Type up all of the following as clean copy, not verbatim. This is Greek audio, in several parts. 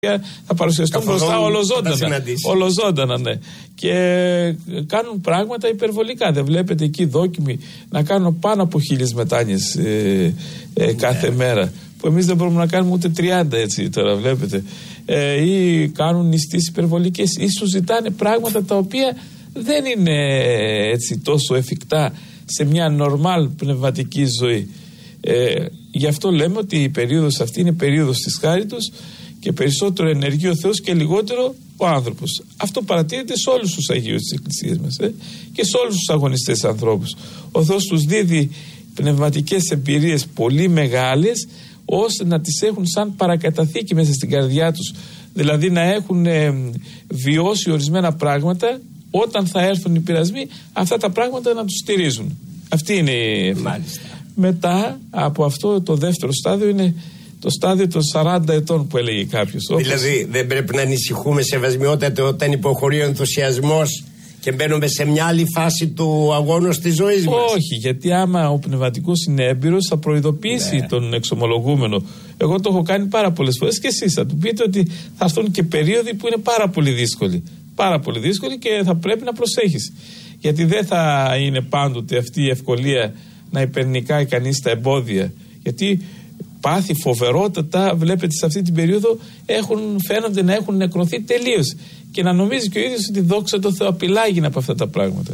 θα παρουσιαστούν μπροστά ολοζώντανα, ναι. Και κάνουν πράγματα υπερβολικά. Δεν βλέπετε εκεί δόκιμοι να κάνουν πάνω από 1.000 μετάνοιες κάθε μέρα, που εμείς δεν μπορούμε να κάνουμε ούτε 30 έτσι τώρα, βλέπετε. Ή κάνουν νηστείς υπερβολικές, ή σου ζητάνε πράγματα τα οποία δεν είναι έτσι τόσο εφικτά σε μια νορμάλ πνευματική ζωή. Γι' αυτό λέμε ότι η περίοδος αυτή είναι περίοδος της χάριτος και περισσότερο ενεργεί ο Θεός και λιγότερο ο άνθρωπος. Αυτό παρατηρείται σε όλους τους Αγίους της Εκκλησίας μας και σε όλους τους αγωνιστές ανθρώπους. Ο Θεός τους δίδει πνευματικές εμπειρίες πολύ μεγάλες, ώστε να τις έχουν σαν παρακαταθήκη μέσα στην καρδιά τους. Δηλαδή να έχουν βιώσει ορισμένα πράγματα, όταν θα έρθουν οι πειρασμοί, αυτά τα πράγματα να τους στηρίζουν. Αυτή είναι η... Μάλιστα. Μετά από αυτό το δεύτερο στάδιο είναι το στάδιο των 40 ετών που έλεγε κάποιος. Δηλαδή δεν πρέπει να ανησυχούμε, σεβασμιότατο, όταν υποχωρεί ο ενθουσιασμός και μπαίνουμε σε μια άλλη φάση του αγώνος της ζωής μας? Όχι, γιατί άμα ο πνευματικός είναι έμπειρος θα προειδοποιήσει τον εξομολογούμενο. Εγώ το έχω κάνει πάρα πολλές φορές και εσείς θα του πείτε ότι θα έρθουν και περίοδοι που είναι πάρα πολύ δύσκολοι. Πάρα πολύ δύσκολοι και θα πρέπει να προσέχεις. Γιατί δεν θα είναι πάντοτε αυτή η ευκολία να υπερνικάει κανείς τα εμπόδια. Γιατί πάθη φοβερότατα, βλέπετε, σε αυτή την περίοδο φαίνονται να έχουν νεκρωθεί τελείως. Και να νομίζει και ο ίδιος ότι δόξα τω Θεώ απειλάγει από αυτά τα πράγματα.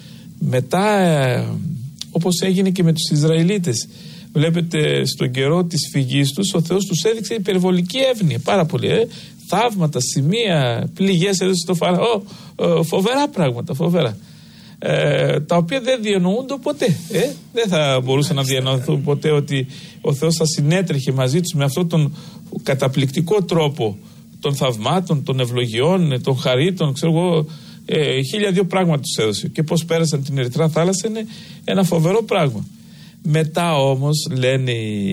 Μετά, όπως έγινε και με τους Ισραηλίτες, βλέπετε στον καιρό της φυγής τους, ο Θεός τους έδειξε υπερβολική εύνοια, πάρα πολύ. Θαύματα, σημεία, πληγές έδωσε στο Φαραώ, φοβερά πράγματα, φοβερά. Τα οποία δεν διανοούνται ποτέ. Δεν θα μπορούσαν να διανοηθούν ποτέ ότι ο Θεός θα συνέτρεχε μαζί τους με αυτόν τον καταπληκτικό τρόπο των θαυμάτων, των ευλογιών, των χαρίτων, ξέρω εγώ, 1002 πράγματα τους έδωσε. Και πώς πέρασαν την Ερυθρά θάλασσα είναι ένα φοβερό πράγμα. Μετά όμως λένε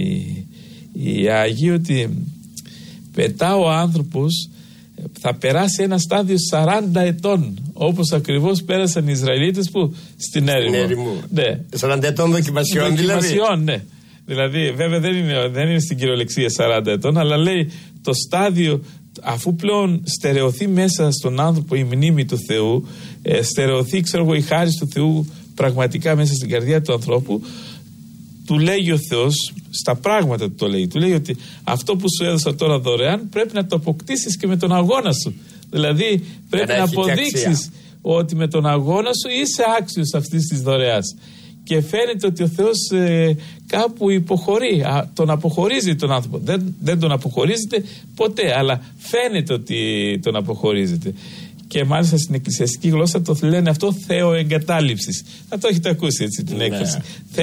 οι Άγιοι ότι μετά ο άνθρωπος θα περάσει ένα στάδιο 40 ετών, όπως ακριβώς πέρασαν οι Ισραηλίτες που στην έρημο. Ναι. 40 ετών δοκιμασιών δηλαδή. Ναι. Δηλαδή βέβαια δεν είναι στην κυριολεξία 40 ετών, αλλά λέει το στάδιο, αφού πλέον στερεωθεί μέσα στον άνθρωπο η μνήμη του Θεού, στερεωθεί, ξέρω εγώ, η χάρις του Θεού πραγματικά μέσα στην καρδιά του ανθρώπου, του λέγει ο Θεός, στα πράγματα του το λέει, του λέει ότι αυτό που σου έδωσα τώρα δωρεάν πρέπει να το αποκτήσεις και με τον αγώνα σου. Δηλαδή πρέπει να αποδείξεις ότι με τον αγώνα σου είσαι άξιος αυτής της δωρεάς. Και φαίνεται ότι ο Θεός κάπου υποχωρεί, τον αποχωρίζει τον άνθρωπο. Δεν τον αποχωρίζεται ποτέ, αλλά φαίνεται ότι τον αποχωρίζεται. Και μάλιστα στην εκκλησιαστική γλώσσα το λένε αυτό θεοεγκατάλειψης. Θα το έχετε ακούσει έτσι την έκφραση.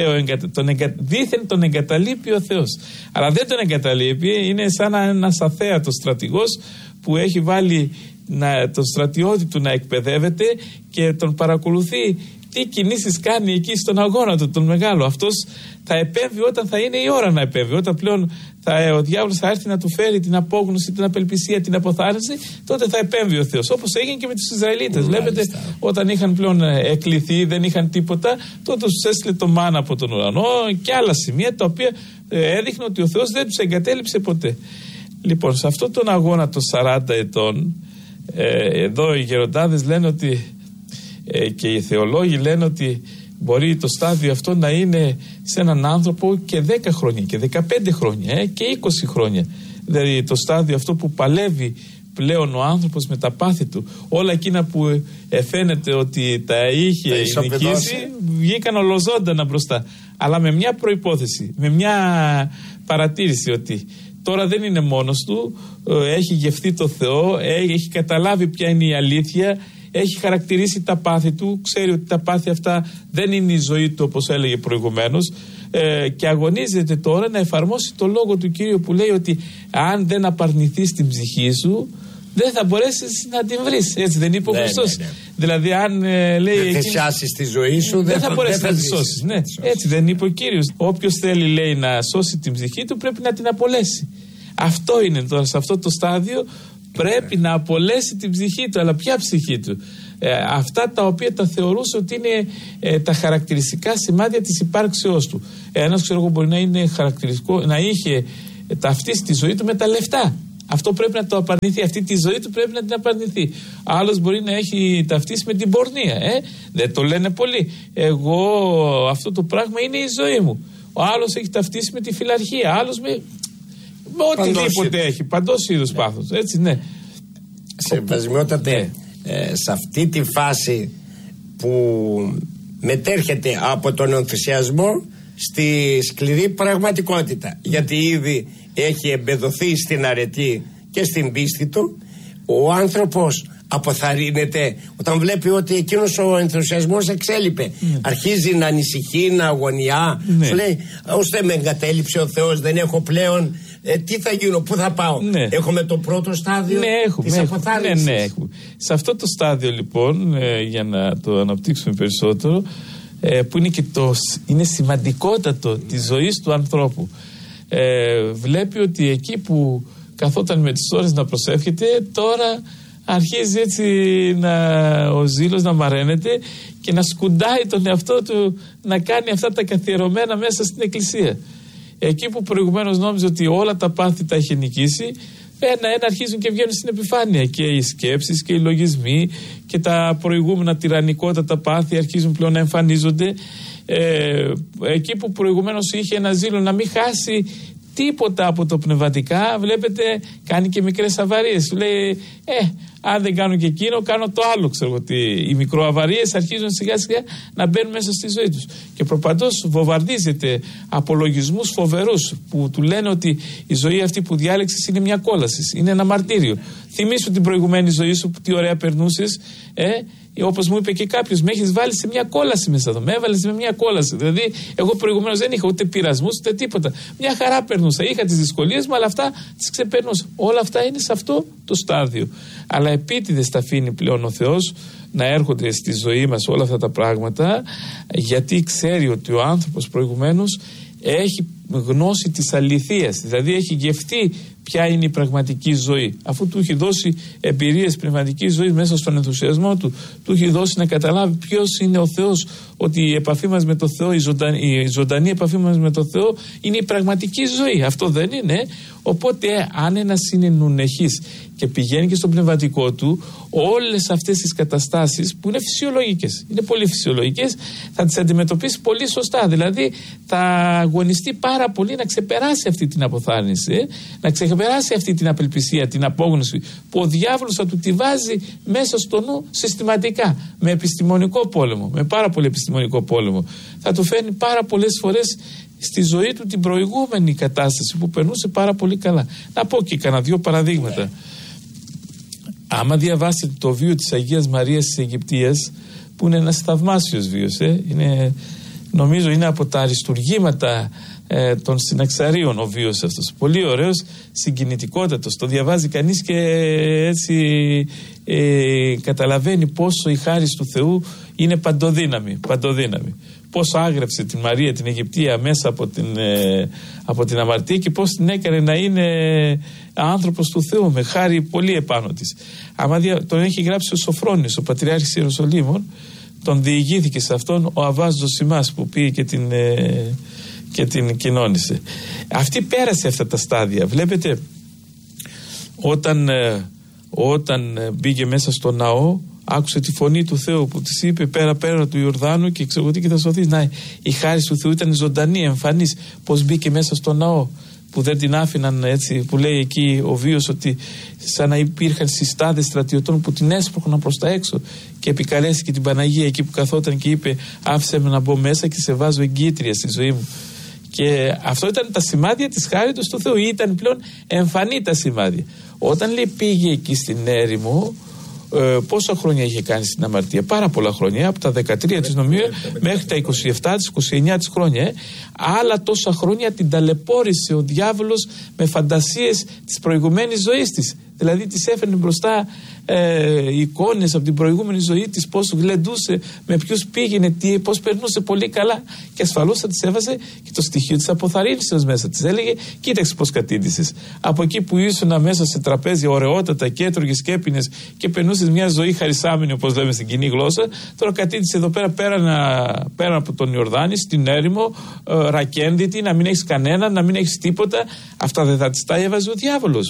Δήθεν τον εγκαταλείπει ο Θεός. Αλλά δεν τον εγκαταλείπει, είναι σαν ένας αθέατος στρατηγός που έχει βάλει τον στρατιώτη του να εκπαιδεύεται και τον παρακολουθεί τι κινήσεις κάνει εκεί στον αγώνα του, τον μεγάλο. Αυτός θα επέμβει όταν θα είναι η ώρα να επέμβει. Όταν πλέον ο διάβολος θα έρθει να του φέρει την απόγνωση, την απελπισία, την αποθάρρυνση, τότε θα επέμβει ο Θεός. Όπως έγινε και με τους Ισραηλίτες. Βλέπετε, όταν είχαν πλέον εκληθεί, δεν είχαν τίποτα, τότε τους έστειλε το μάνα από τον ουρανό και άλλα σημεία τα οποία έδειχναν ότι ο Θεός δεν τους εγκατέλειψε ποτέ. Λοιπόν, σε αυτόν τον αγώνα των 40 ετών, εδώ οι γεροντάδες λένε ότι και οι θεολόγοι λένε ότι μπορεί το στάδιο αυτό να είναι σε έναν άνθρωπο και 10 χρόνια και 15 χρόνια και 20 χρόνια. Δηλαδή το στάδιο αυτό που παλεύει πλέον ο άνθρωπος με τα πάθη του, όλα εκείνα που φαίνεται ότι τα είχε νικήσει, βγήκαν ολοζώντανα μπροστά. Αλλά με μια προϋπόθεση, με μια παρατήρηση ότι τώρα δεν είναι μόνος του, έχει γευτεί το Θεό, έχει καταλάβει ποια είναι η αλήθεια, έχει χαρακτηρίσει τα πάθη του, ξέρει ότι τα πάθη αυτά δεν είναι η ζωή του όπως έλεγε προηγουμένως, και αγωνίζεται τώρα να εφαρμόσει το λόγο του Κύριου που λέει ότι αν δεν απαρνηθείς την ψυχή σου δεν θα μπορέσεις να την βρεις. Έτσι δεν είπε ο Χριστός? Ναι. Δηλαδή αν λέει δεν θυσιάσεις τη ζωή σου δεν θα μπορέσεις να τη σώσεις. Ναι. Έτσι δεν είπε ο Κύριος? Όποιος θέλει, λέει, να σώσει την ψυχή του πρέπει να την απολέσει. Αυτό είναι τώρα, σε αυτό το στάδιο πρέπει να απολέσει την ψυχή του. Αλλά ποια ψυχή του? Αυτά τα οποία τα θεωρούσε ότι είναι τα χαρακτηριστικά σημάδια της υπάρξεώς του. Ένας, ξέρω εγώ, μπορεί να είναι χαρακτηριστικό, να είχε ταυτίσει τη ζωή του με τα λεφτά. Αυτό πρέπει να το απαρνηθεί. Αυτή τη ζωή του πρέπει να την απαρνηθεί. Άλλος μπορεί να έχει ταυτίσει με την πορνεία. Δεν το λένε πολλοί. Εγώ, αυτό το πράγμα είναι η ζωή μου. Ο άλλος έχει ταυτίσει με τη φιλαρχία. Άλλος με οτιδήποτε έχει. Παντός είδους πάθος. Έτσι, ναι. Σεβασμιότατε, σε αυτή τη φάση που μετέρχεται από τον ενθουσιασμό στη σκληρή πραγματικότητα, γιατί ήδη έχει εμπεδοθεί στην αρετή και στην πίστη του, ο άνθρωπος αποθαρρύνεται όταν βλέπει ότι εκείνος ο ενθουσιασμός εξέλιπε. Αρχίζει να ανησυχεί, να αγωνιά. Σου λέει, ώστε με εγκατέλειψε ο Θεός, δεν έχω πλέον, τι θα γίνω, πού θα πάω. Έχουμε το πρώτο στάδιο της αποθάρρυνσης. Έχουμε. Σε αυτό το στάδιο λοιπόν, για να το αναπτύξουμε περισσότερο, που είναι και είναι σημαντικότατο της ζωής του ανθρώπου, βλέπει ότι εκεί που καθόταν με τις ώρες να προσεύχεται, τώρα αρχίζει έτσι ο ζήλος να μαραίνεται και να σκουντάει τον εαυτό του να κάνει αυτά τα καθιερωμένα μέσα στην εκκλησία. Εκεί που προηγουμένως νόμιζε ότι όλα τα πάθη τα είχε νικήσει, ένα-ένα αρχίζουν και βγαίνουν στην επιφάνεια, και οι σκέψεις και οι λογισμοί και τα προηγούμενα τυραννικότατα πάθη αρχίζουν πλέον να εμφανίζονται. Εκεί που προηγουμένως είχε ένα ζήλο να μην χάσει τίποτα από το πνευματικά, βλέπετε, κάνει και μικρές αβαρίες. Του λέει, αν δεν κάνω και εκείνο, κάνω το άλλο. Ξέρω ότι οι μικροαβαρίες αρχίζουν σιγά σιγά να μπαίνουν μέσα στη ζωή τους. Και προπαντός βομβαρδίζεται από λογισμούς φοβερούς που του λένε ότι η ζωή αυτή που διάλεξες είναι μια κόλαση, είναι ένα μαρτύριο. Θυμήσου την προηγουμένη ζωή σου, τι ωραία περνούσες, όπως μου είπε και κάποιος, με έχεις βάλει σε μια κόλαση μέσα εδώ. Με έβαλες με μια κόλαση. Δηλαδή, εγώ προηγουμένως δεν είχα ούτε πειρασμούς ούτε τίποτα. Μια χαρά περνούσα. Είχα τις δυσκολίες μου, αλλά αυτά τις ξεπερνούσα. Όλα αυτά είναι σε αυτό το στάδιο. Αλλά επίτηδες τα αφήνει πλέον ο Θεός να έρχονται στη ζωή μας όλα αυτά τα πράγματα, γιατί ξέρει ότι ο άνθρωπος προηγουμένως έχει γνώση της αληθείας. Δηλαδή, έχει γευτεί ποια είναι η πραγματική ζωή. Αφού του έχει δώσει εμπειρίες πνευματικής ζωής μέσα στον ενθουσιασμό του, του έχει δώσει να καταλάβει ποιος είναι ο Θεός, ότι η επαφή μας με το Θεό, η ζωντανή επαφή μας με το Θεό είναι η πραγματική ζωή. Αυτό δεν είναι. Οπότε αν ένας είναι νουνεχής και πηγαίνει και στο πνευματικό του, όλες αυτές τις καταστάσεις που είναι φυσιολογικές, είναι πολύ φυσιολογικές, θα τις αντιμετωπίσει πολύ σωστά. Δηλαδή θα αγωνιστεί πάρα πολύ να ξεπεράσει αυτή την αποθάρρυνση, να ξεπεράσει αυτή την απελπισία, την απόγνωση που ο διάβολος θα του τη βάζει μέσα στο νου συστηματικά, με επιστημονικό πόλεμο, με πάρα πολύ επιστημονικό πόλεμο. Θα του φέρνει πάρα πολλές φορές στη ζωή του την προηγούμενη κατάσταση που περνούσε πάρα πολύ καλά. Να πω και κανένα δύο παραδείγματα. Άμα διαβάσετε το βίο της Αγίας Μαρίας της Αιγυπτίας, που είναι ένας θαυμάσιος βίος, νομίζω είναι από τα αριστουργήματα των συναξαρίων ο βίος αυτός. Πολύ ωραίος, συγκινητικότατος. Το διαβάζει κανείς και έτσι καταλαβαίνει πόσο η χάρις του Θεού είναι παντοδύναμη. Πώς άγρεψε την Μαρία την Αιγυπτία μέσα από την αμαρτία και πώς την έκανε να είναι άνθρωπος του Θεού με χάρη πολύ επάνω της. Τον έχει γράψει ο Σοφρόνης, ο Πατριάρχης Ιεροσολύμων, τον διηγήθηκε σε αυτόν ο Αββάς Ζωσιμάς που πήγε και την κοινώνησε. Αυτή πέρασε αυτά τα στάδια. Βλέπετε, όταν μπήκε μέσα στο ναό, άκουσε τη φωνή του Θεού που της είπε πέρα του Ιορδάνου και ξέρω τι και θα σωθείς. Να, η χάρις του Θεού ήταν ζωντανή, εμφανής. Πώς μπήκε μέσα στο ναό, που δεν την άφηναν έτσι, που λέει εκεί ο βίος ότι σαν να υπήρχαν συστάδες στρατιωτών που την έσπρωχναν προς τα έξω, και επικαλέστηκε την Παναγία εκεί που καθόταν και είπε, άφησε με να μπω μέσα και σε βάζω εγκύτρια στη ζωή μου. Και αυτό ήταν τα σημάδια της χάριτος του Θεού, ήταν πλέον εμφανή τα σημάδια. Όταν λέει πήγε εκεί στην έρημο, πόσα χρόνια είχε κάνει στην αμαρτία? Πάρα πολλά χρόνια, από τα 13 της νομίου μέχρι τα 27 της, 29 της χρόνια. Άλλα τόσα χρόνια την ταλαιπώρησε ο διάβολος με φαντασίες της προηγουμένης ζωής της. Δηλαδή της έφερνε μπροστά εικόνες από την προηγούμενη ζωή της, πώς γλεντούσε, με ποιους πήγαινε, πώς περνούσε πολύ καλά, και ασφαλώς θα της έβαζε και το στοιχείο της αποθαρρύνσεως μέσα. Της έλεγε, κοίταξε πώς κατήντησες. Από εκεί που ήσουν μέσα σε τραπέζια ωραιότατα και έτρωγες και έπινες και περνούσες μια ζωή χαρισάμενη, όπως λέμε στην κοινή γλώσσα, τώρα κατήντησε εδώ πέρα πέρα από τον Ιορδάνη, στην έρημο, ρακένδυτη, να μην έχεις κανένα, να μην έχεις τίποτα. Αυτά δεν θα της τα έβαζε ο διάβολος.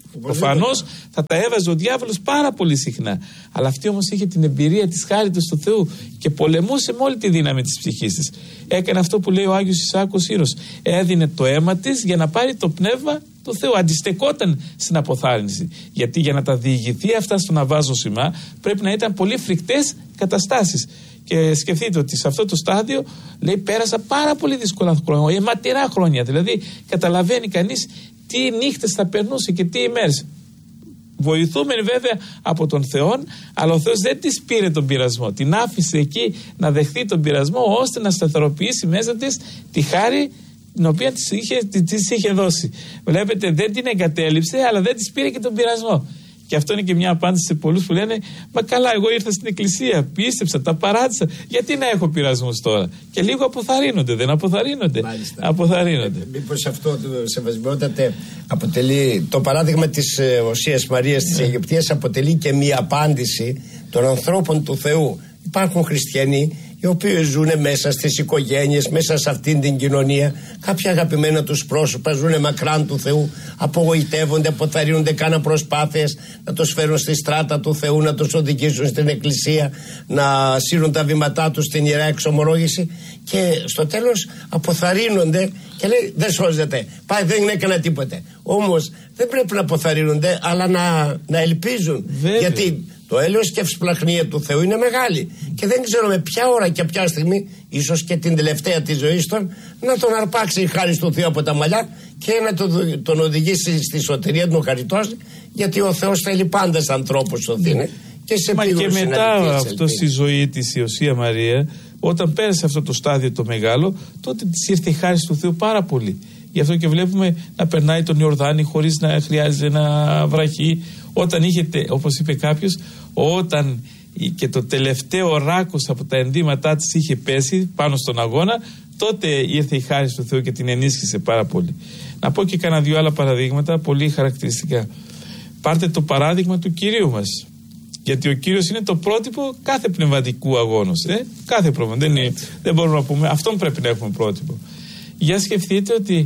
Προφανώς θα τα έβαζε ο διάβολος πάρα πολύ συχνά. Αλλά αυτή όμως είχε την εμπειρία της χάριτος του Θεού και πολεμούσε με όλη τη δύναμη της ψυχής της. Έκανε αυτό που λέει ο Άγιος Ισάκος Ήρος. Έδινε το αίμα της για να πάρει το πνεύμα του Θεού. Αντιστεκόταν στην αποθάρρυνση. Γιατί για να τα διηγηθεί αυτά στο ναυάζωσιμα πρέπει να ήταν πολύ φρικτές καταστάσεις. Και σκεφτείτε ότι σε αυτό το στάδιο, λέει, πέρασα πάρα πολύ δύσκολα χρόνια, αιματηρά χρόνια. Δηλαδή, καταλαβαίνει κανείς τι νύχτες θα περνούσε και τι ημέρες. Βοηθούμενοι βέβαια από τον Θεό, αλλά ο Θεός δεν της πήρε τον πειρασμό. Την άφησε εκεί να δεχθεί τον πειρασμό, ώστε να σταθεροποιήσει μέσα της τη χάρη την οποία της είχε δώσει. Βλέπετε, δεν την εγκατέλειψε, αλλά δεν της πήρε και τον πειρασμό. Και αυτό είναι και μια απάντηση σε πολλούς που λένε: μα καλά, εγώ ήρθα στην εκκλησία, πίστεψα, τα παράτησα. Γιατί να έχω πειρασμούς τώρα? Και λίγο αποθαρρύνονται, δεν αποθαρρύνονται? Μάλιστα. Αποθαρρύνονται. Μήπως αυτό, σεβασμιότατε, αποτελεί το παράδειγμα της Οσίας Μαρίας της Αιγυπτίας, αποτελεί και μια απάντηση των ανθρώπων του Θεού. Υπάρχουν χριστιανοί οι οποίοι ζουν μέσα στις οικογένειες, μέσα σε αυτήν την κοινωνία. Κάποια αγαπημένα τους πρόσωπα ζουν μακράν του Θεού, απογοητεύονται, αποθαρρύνονται, κάνουν προσπάθειες να τους φέρουν στη στράτα του Θεού, να τους οδηγήσουν στην εκκλησία, να σύρουν τα βήματά τους στην Ιερά Εξομολόγηση, και στο τέλος αποθαρρύνονται και λέει: δεν σώζεται, πάει, δεν έκανα τίποτε. Όμως δεν πρέπει να αποθαρρύνονται, αλλά να ελπίζουν. Βέβαια. Γιατί το έλεος και ευσπλαχνία του Θεού είναι μεγάλη. Και δεν ξέρω με ποια ώρα και ποια στιγμή, ίσως και την τελευταία της ζωής του, να τον αρπάξει η χάρις του Θεού από τα μαλλιά και να τον οδηγήσει στη σωτηρία, να τον χαριτώσει. Γιατί ο Θεός θέλει πάντα σαν ανθρώπους σωθήνε. Μα και μετά αυτό στη ζωή της η Οσία Μαρία, όταν πέρασε αυτό το στάδιο το μεγάλο, τότε της ήρθε η χάρις του Θεού πάρα πολύ. Γι' αυτό και βλέπουμε να περνάει τον Ιορδάνη χωρίς να χρειάζεται να βραχεί. Όταν είχε, όπως είπε κάποιος, όταν και το τελευταίο ράκος από τα ενδύματά της είχε πέσει πάνω στον αγώνα, τότε ήρθε η χάρις του Θεού και την ενίσχυσε πάρα πολύ. Να πω και κάνα δύο άλλα παραδείγματα πολύ χαρακτηριστικά. Πάρτε το παράδειγμα του Κυρίου μας. Γιατί ο Κύριος είναι το πρότυπο κάθε πνευματικού αγώνος. Κάθε πρόβλημα. Δεν μπορούμε να πούμε. Αυτόν πρέπει να έχουμε πρότυπο. Για σκεφτείτε ότι,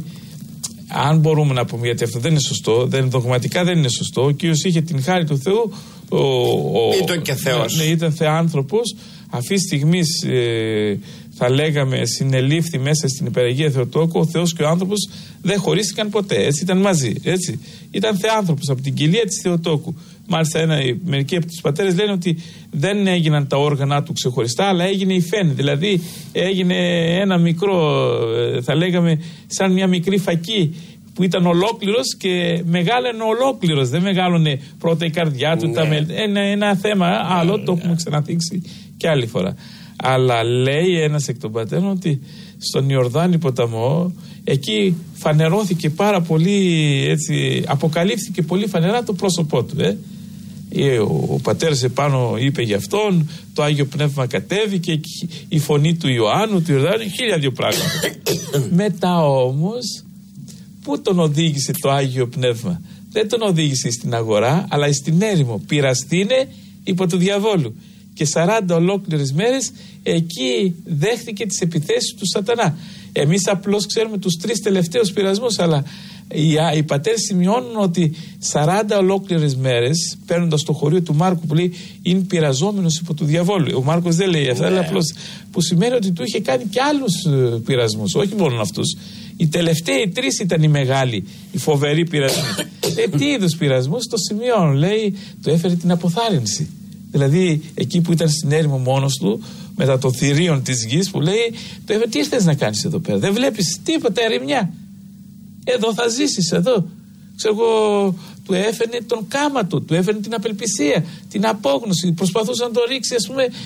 αν μπορούμε να πούμε, γιατί αυτό δεν είναι σωστό, δογματικά δεν είναι σωστό, ο Κύριος είχε την χάρη του Θεού. Ήταν και Θεός. Ναι, ήταν θεάνθρωπος. Αυτή τη στιγμή θα λέγαμε συνελήφθη μέσα στην υπεραγία Θεοτόκου. Ο Θεός και ο άνθρωπος δεν χωρίστηκαν ποτέ. Έτσι ήταν μαζί. Έτσι. Ήταν θεάνθρωπος από την κοιλία της Θεοτόκου. Μάλιστα, μερικοί από τους πατέρες λένε ότι δεν έγιναν τα όργανα του ξεχωριστά, αλλά έγινε η φέν. Δηλαδή, έγινε ένα μικρό, θα λέγαμε, σαν μια μικρή φακή που ήταν ολόκληρος και μεγάλωνε ολόκληρος. Δεν μεγάλωνε πρώτα η καρδιά του. Ναι. Ένα θέμα άλλο, το έχουμε ξαναθίξει και άλλη φορά. Αλλά λέει ένας εκ των πατέρων ότι στον Ιορδάνη ποταμό, εκεί φανερώθηκε πάρα πολύ, έτσι, αποκαλύφθηκε πολύ φανερά το πρόσωπό του. Ο πατέρας επάνω είπε για αυτόν, το Άγιο Πνεύμα κατέβηκε, η φωνή του Ιωάννου, του Ιορδάνη, 1002 πράγματα. Μετά όμως, πού τον οδήγησε το Άγιο Πνεύμα? Δεν τον οδήγησε στην αγορά, αλλά στην έρημο. Πειραστήνε υπό του διαβόλου. Και 40 ολόκληρες μέρες εκεί δέχτηκε τις επιθέσεις του σατανά. Εμείς απλώς ξέρουμε τους 3 τελευταίους πειρασμούς, αλλά οι πατέρες σημειώνουν ότι 40 ολόκληρες μέρες, παίρνοντας το χωρίο του Μάρκου που λέει είναι πειραζόμενος υπό του διαβόλου. Ο Μάρκος δεν λέει αυτά, αλλά απλώς, που σημαίνει ότι του είχε κάνει και άλλους πειρασμούς, όχι μόνο αυτούς. Οι τελευταίοι 3 ήταν οι μεγάλοι, οι φοβεροί πειρασμοί. Τι είδους πειρασμούς? Το σημειώνουν, λέει, του έφερε την αποθάρρυνση. Δηλαδή εκεί που ήταν στην έρημο μόνος του, μετά των θηρίων της γης, που λέει, τι θες να κάνεις εδώ πέρα? Δεν βλέπεις τίποτα, ερημιά. Εδώ θα ζήσεις, εδώ. Ξέρω εγώ, του έφερε τον κάματο, του έφερε την απελπισία, την απόγνωση. Προσπαθούσε να το ρίξει, ας πούμε,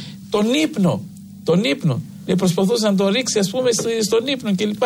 τον ύπνο. Προσπαθούσε να το ρίξει, ας πούμε, στον ύπνο κλπ.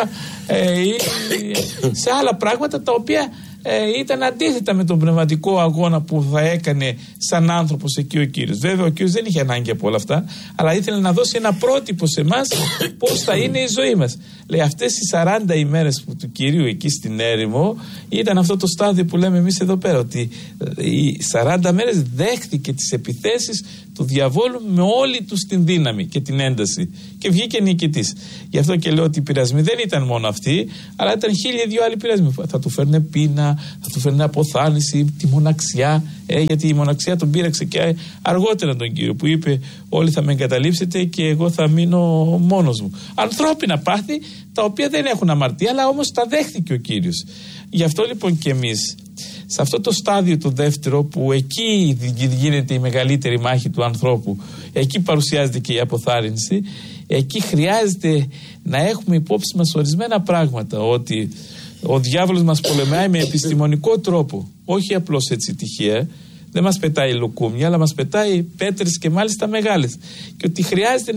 Σε άλλα πράγματα τα οποία ήταν αντίθετα με τον πνευματικό αγώνα που θα έκανε σαν άνθρωπος εκεί ο Κύριος. Βέβαια ο Κύριος δεν είχε ανάγκη από όλα αυτά, αλλά ήθελε να δώσει ένα πρότυπο σε εμάς πώς θα είναι η ζωή μας. Λέει, αυτές οι 40 ημέρες του Κυρίου εκεί στην έρημο ήταν αυτό το στάδιο που λέμε εμείς εδώ πέρα, ότι οι 40 μέρες δέχτηκε τις επιθέσεις του διαβόλου με όλη του την δύναμη και την ένταση και βγήκε νικητής. Γι' αυτό και λέω ότι οι πειρασμοί δεν ήταν μόνο αυτοί, αλλά ήταν 1002 άλλοι πειρασμοί. Θα του φέρνε πείνα, θα του φέρνει αποθάνηση, τη μοναξιά, γιατί η μοναξιά τον πείραξε και αργότερα τον Κύριο που είπε όλοι θα με εγκαταλείψετε και εγώ θα μείνω μόνος μου. Ανθρώπινα πάθη τα οποία δεν έχουν αμαρτία, αλλά όμως τα δέχτηκε ο Κύριος. Γι' αυτό λοιπόν και εμείς σε αυτό το στάδιο το δεύτερο, που εκεί γίνεται η μεγαλύτερη μάχη του ανθρώπου, εκεί παρουσιάζεται και η αποθάρρυνση, εκεί χρειάζεται να έχουμε υπόψη μας ορισμένα πράγματα, ότι ο διάβολος μας πολεμάει με επιστημονικό τρόπο, όχι απλώς έτσι τυχαία, δεν μας πετάει λουκούμια, αλλά μας πετάει πέτρες και μάλιστα μεγάλες, και ότι χρειάζεται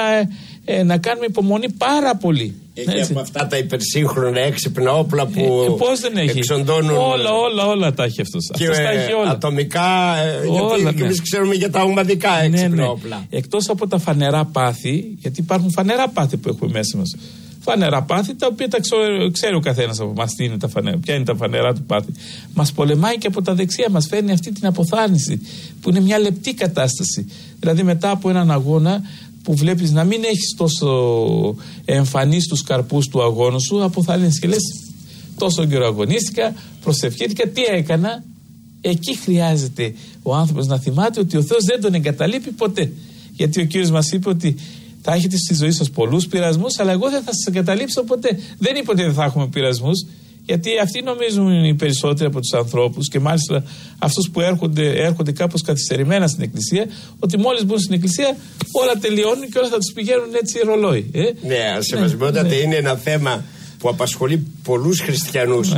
να κάνουμε υπομονή πάρα πολύ. Έχει από αυτά τα υπερσύγχρονα έξυπνα όπλα που πώς δεν έχει. Εξοντώνουν. Όλα τα έχει αυτός. Και τα έχει όλα. Ατομικά, γιατί εμείς ξέρουμε για τα ομαδικά έξυπνα όπλα. Εκτός από τα φανερά πάθη, γιατί υπάρχουν φανερά πάθη που έχουμε μέσα μας. Φανερά πάθη τα οποία τα ξέρει ο καθένας από μας ποια είναι τα φανερά του πάθη. Μας πολεμάει και από τα δεξιά, μας φέρνει αυτή την αποθάρρυνση που είναι μια λεπτή κατάσταση. Δηλαδή μετά από έναν αγώνα που βλέπεις να μην έχεις τόσο εμφανείς τους καρπούς του αγώνα σου, αποθαρρύνεις και λες τόσο καιρό αγωνίστηκα, προσευχήθηκα, τι έκανα. Εκεί χρειάζεται ο άνθρωπος να θυμάται ότι ο Θεός δεν τον εγκαταλείπει ποτέ. Γιατί ο Κύριος μας είπε ότι θα έχετε στη ζωή σας πολλούς πειρασμούς, αλλά εγώ δεν θα σας εγκαταλείψω ποτέ. Δεν είπε ότι δεν θα έχουμε πειρασμούς, γιατί αυτοί νομίζουν οι περισσότεροι από τους ανθρώπους, και μάλιστα αυτούς που έρχονται κάπως καθυστερημένα στην Εκκλησία, ότι μόλις μπουν στην Εκκλησία όλα τελειώνουν και όλα θα τους πηγαίνουν έτσι ρολόι. Ναι, σεβασμιότατε, είναι ένα θέμα που απασχολεί πολλούς χριστιανούς.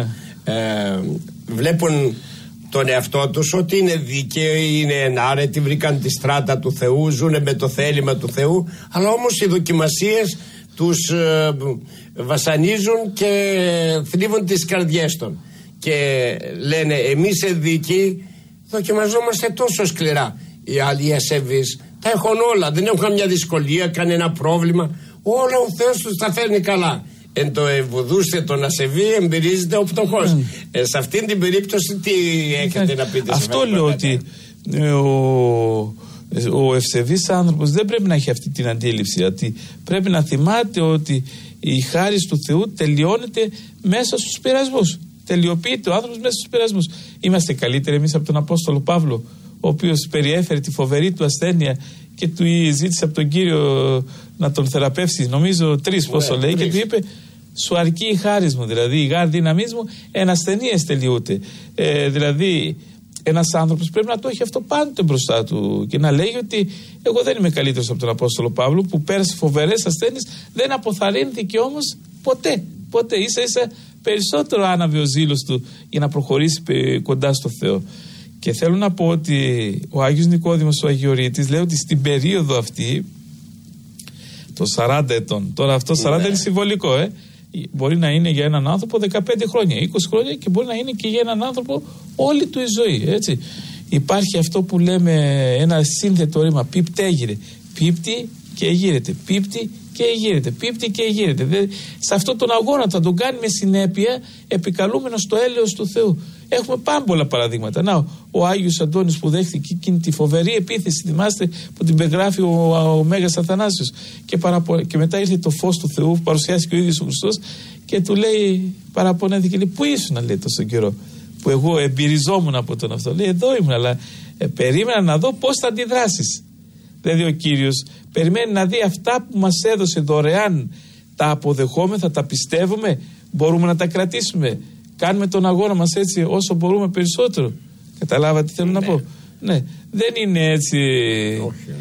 Βλέπουν τον εαυτό τους ότι είναι δίκαιοι, είναι ενάρετοι, βρήκαν τη στράτα του Θεού, ζουν με το θέλημα του Θεού, αλλά όμως οι δοκιμασίες τους βασανίζουν και θλίβουν τις καρδιές των. Και λένε εμείς ενδίκοι δοκιμαζόμαστε τόσο σκληρά. Οι άλλοι ασεβείς τα έχουν όλα, δεν έχουν καμιά δυσκολία, κανένα πρόβλημα. Όλα ο Θεός τους τα φέρνει καλά. Εν το ευουδούστε τον ασεβή εμπειρίζεται ο πτωχός. Σε αυτήν την περίπτωση τι έχετε να πείτε? Αυτό λέω, ότι ο ευσεβής άνθρωπος δεν πρέπει να έχει αυτή την αντίληψη, ότι πρέπει να θυμάται ότι η χάρις του Θεού τελειώνεται μέσα στους πειρασμούς. Τελειοποιείται ο άνθρωπος μέσα στους πειρασμούς. Είμαστε καλύτεροι εμείς από τον Απόστολο Παύλο, ο οποίος περιέφερε τη φοβερή του ασθένεια και του ζήτησε από τον Κύριο να τον θεραπεύσει, νομίζω 3 πόσο λέει, και του είπε σου αρκεί η χάρις μου, δηλαδή η γάρ δύναμής μου εν ασθενείες τελειούται. Δηλαδή ένας άνθρωπος πρέπει να το έχει αυτό πάντοτε μπροστά του και να λέει ότι εγώ δεν είμαι καλύτερος από τον Απόστολο Παύλο που πέρασε φοβερές ασθένειες, δεν αποθαρρύνθηκε όμως ποτέ, ίσα περισσότερο άναβε ο ζήλος του για να προχωρήσει κοντά στο Θεό. Και θέλω να πω ότι ο Άγιος Νικόδημος ο Αγιορείτης λέει ότι στην περίοδο αυτή το 40 ετών, τώρα αυτό 40 είναι συμβολικό, μπορεί να είναι για έναν άνθρωπο 15 χρόνια, 20 χρόνια, και μπορεί να είναι και για έναν άνθρωπο όλη του η ζωή, έτσι. Υπάρχει αυτό που λέμε ένα σύνθετο ρήμα, πιπτέγειρε, πίπτει και εγείρεται, πίπτει και εγείρεται, πίπτει και εγείρεται. Σε αυτόν τον αγώνα θα τον κάνει με συνέπεια, επικαλούμενος το έλεος του Θεού. Έχουμε πάμπολα παραδείγματα. Να, ο Άγιος Αντώνης που δέχτηκε εκείνη τη φοβερή επίθεση, θυμάστε, που την περιγράφει ο Μέγας Αθανάσιος, και μετά ήρθε το φως του Θεού που παρουσιάστηκε ο ίδιος ο Χριστός και του λέει, παραπονέθηκε, λέει, πού ήσουν, λέει, τόσο καιρό που εγώ εμπειριζόμουν από τον αυτό? Λέει, εδώ ήμουν, αλλά περίμενα να δω πώς θα αντιδράσεις. Δηλαδή ο Κύριος περιμένει να δει αυτά που μας έδωσε δωρεάν, τα αποδεχόμεθα, θα τα πιστεύουμε, μπορούμε να τα κρατήσουμε, κάνουμε τον αγώνα μας έτσι όσο μπορούμε περισσότερο. Καταλάβατε τι θέλω να πω? Ναι, δεν είναι έτσι. Όχι.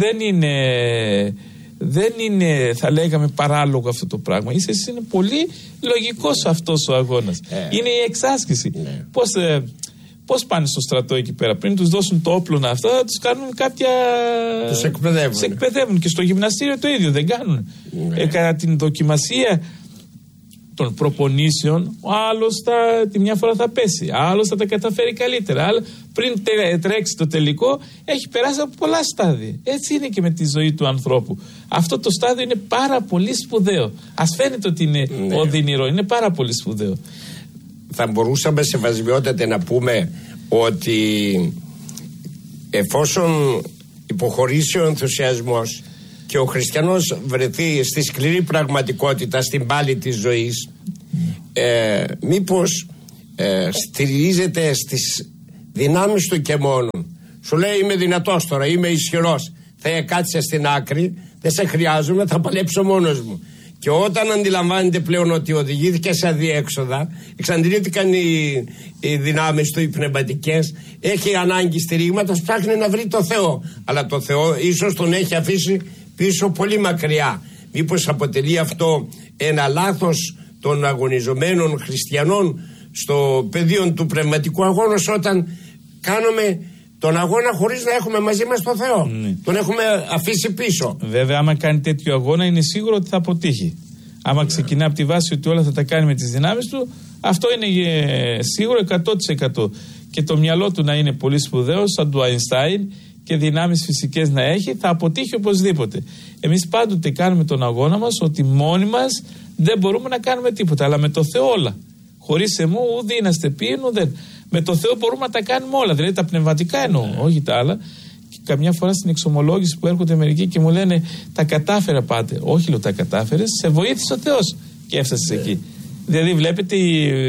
Δεν είναι, θα λέγαμε, παράλογο αυτό το πράγμα. Είναι πολύ λογικός αυτός ο αγώνας. Είναι η εξάσκηση. Πώς πάνε στο στρατό εκεί πέρα? Πριν τους δώσουν το όπλο αυτό, θα τους κάνουν κάποια. Τους εκπαιδεύουν. Και στο γυμναστήριο το ίδιο δεν κάνουν. Κατά την δοκιμασία των προπονήσεων, ο άλλος τη μια φορά θα πέσει, άλλος θα τα καταφέρει καλύτερα. Πριν τρέξει το τελικό, έχει περάσει από πολλά στάδια. Έτσι είναι και με τη ζωή του ανθρώπου. Αυτό το στάδιο είναι πάρα πολύ σπουδαίο. Ας φαίνεται ότι είναι οδυνηρό, είναι πάρα πολύ σπουδαίο. Θα μπορούσαμε σεβασμιότατε να πούμε ότι εφόσον υποχωρήσει ο ενθουσιασμός και ο χριστιανός βρεθεί στη σκληρή πραγματικότητα, στην πάλη της ζωής, μήπως στηρίζεται στις δυνάμεις του και μόνο. Σου λέει είμαι δυνατός τώρα, είμαι ισχυρός, θα κάτσε στην άκρη, δεν σε χρειάζομαι, θα παλέψω μόνος μου. Και όταν αντιλαμβάνεται πλέον ότι οδηγήθηκε σε αδιέξοδα, εξαντλήθηκαν οι δυνάμεις του, οι πνευματικές, έχει ανάγκη στηρίγματος, ψάχνει να βρει το Θεό. Αλλά το Θεό ίσως τον έχει αφήσει πίσω πολύ μακριά. Μήπως αποτελεί αυτό ένα λάθος των αγωνιζομένων χριστιανών στο πεδίο του πνευματικού αγώνα, όταν κάνουμε τον αγώνα χωρίς να έχουμε μαζί μας τον Θεό. Τον έχουμε αφήσει πίσω. Βέβαια, άμα κάνει τέτοιο αγώνα, είναι σίγουρο ότι θα αποτύχει. Άμα ξεκινά από τη βάση ότι όλα θα τα κάνει με τις δυνάμεις του, αυτό είναι σίγουρο 100%. Και το μυαλό του να είναι πολύ σπουδαίο, σαν του Αϊνστάιν, και δυνάμεις φυσικές να έχει, θα αποτύχει οπωσδήποτε. Εμείς πάντοτε κάνουμε τον αγώνα μας ότι μόνοι μας δεν μπορούμε να κάνουμε τίποτα, αλλά με το Θεό όλα. Χωρίς εμού ουδή είμαστε ποιήν ουδέν. Με το Θεό μπορούμε να τα κάνουμε όλα, δηλαδή τα πνευματικά εννοώ, όχι τα άλλα. Και καμιά φορά στην εξομολόγηση που έρχονται μερικοί και μου λένε τα κατάφερα πάτε. Όχι, λέω τα κατάφερες, σε βοήθησε ο Θεός και έφτασες εκεί. Δηλαδή βλέπετε,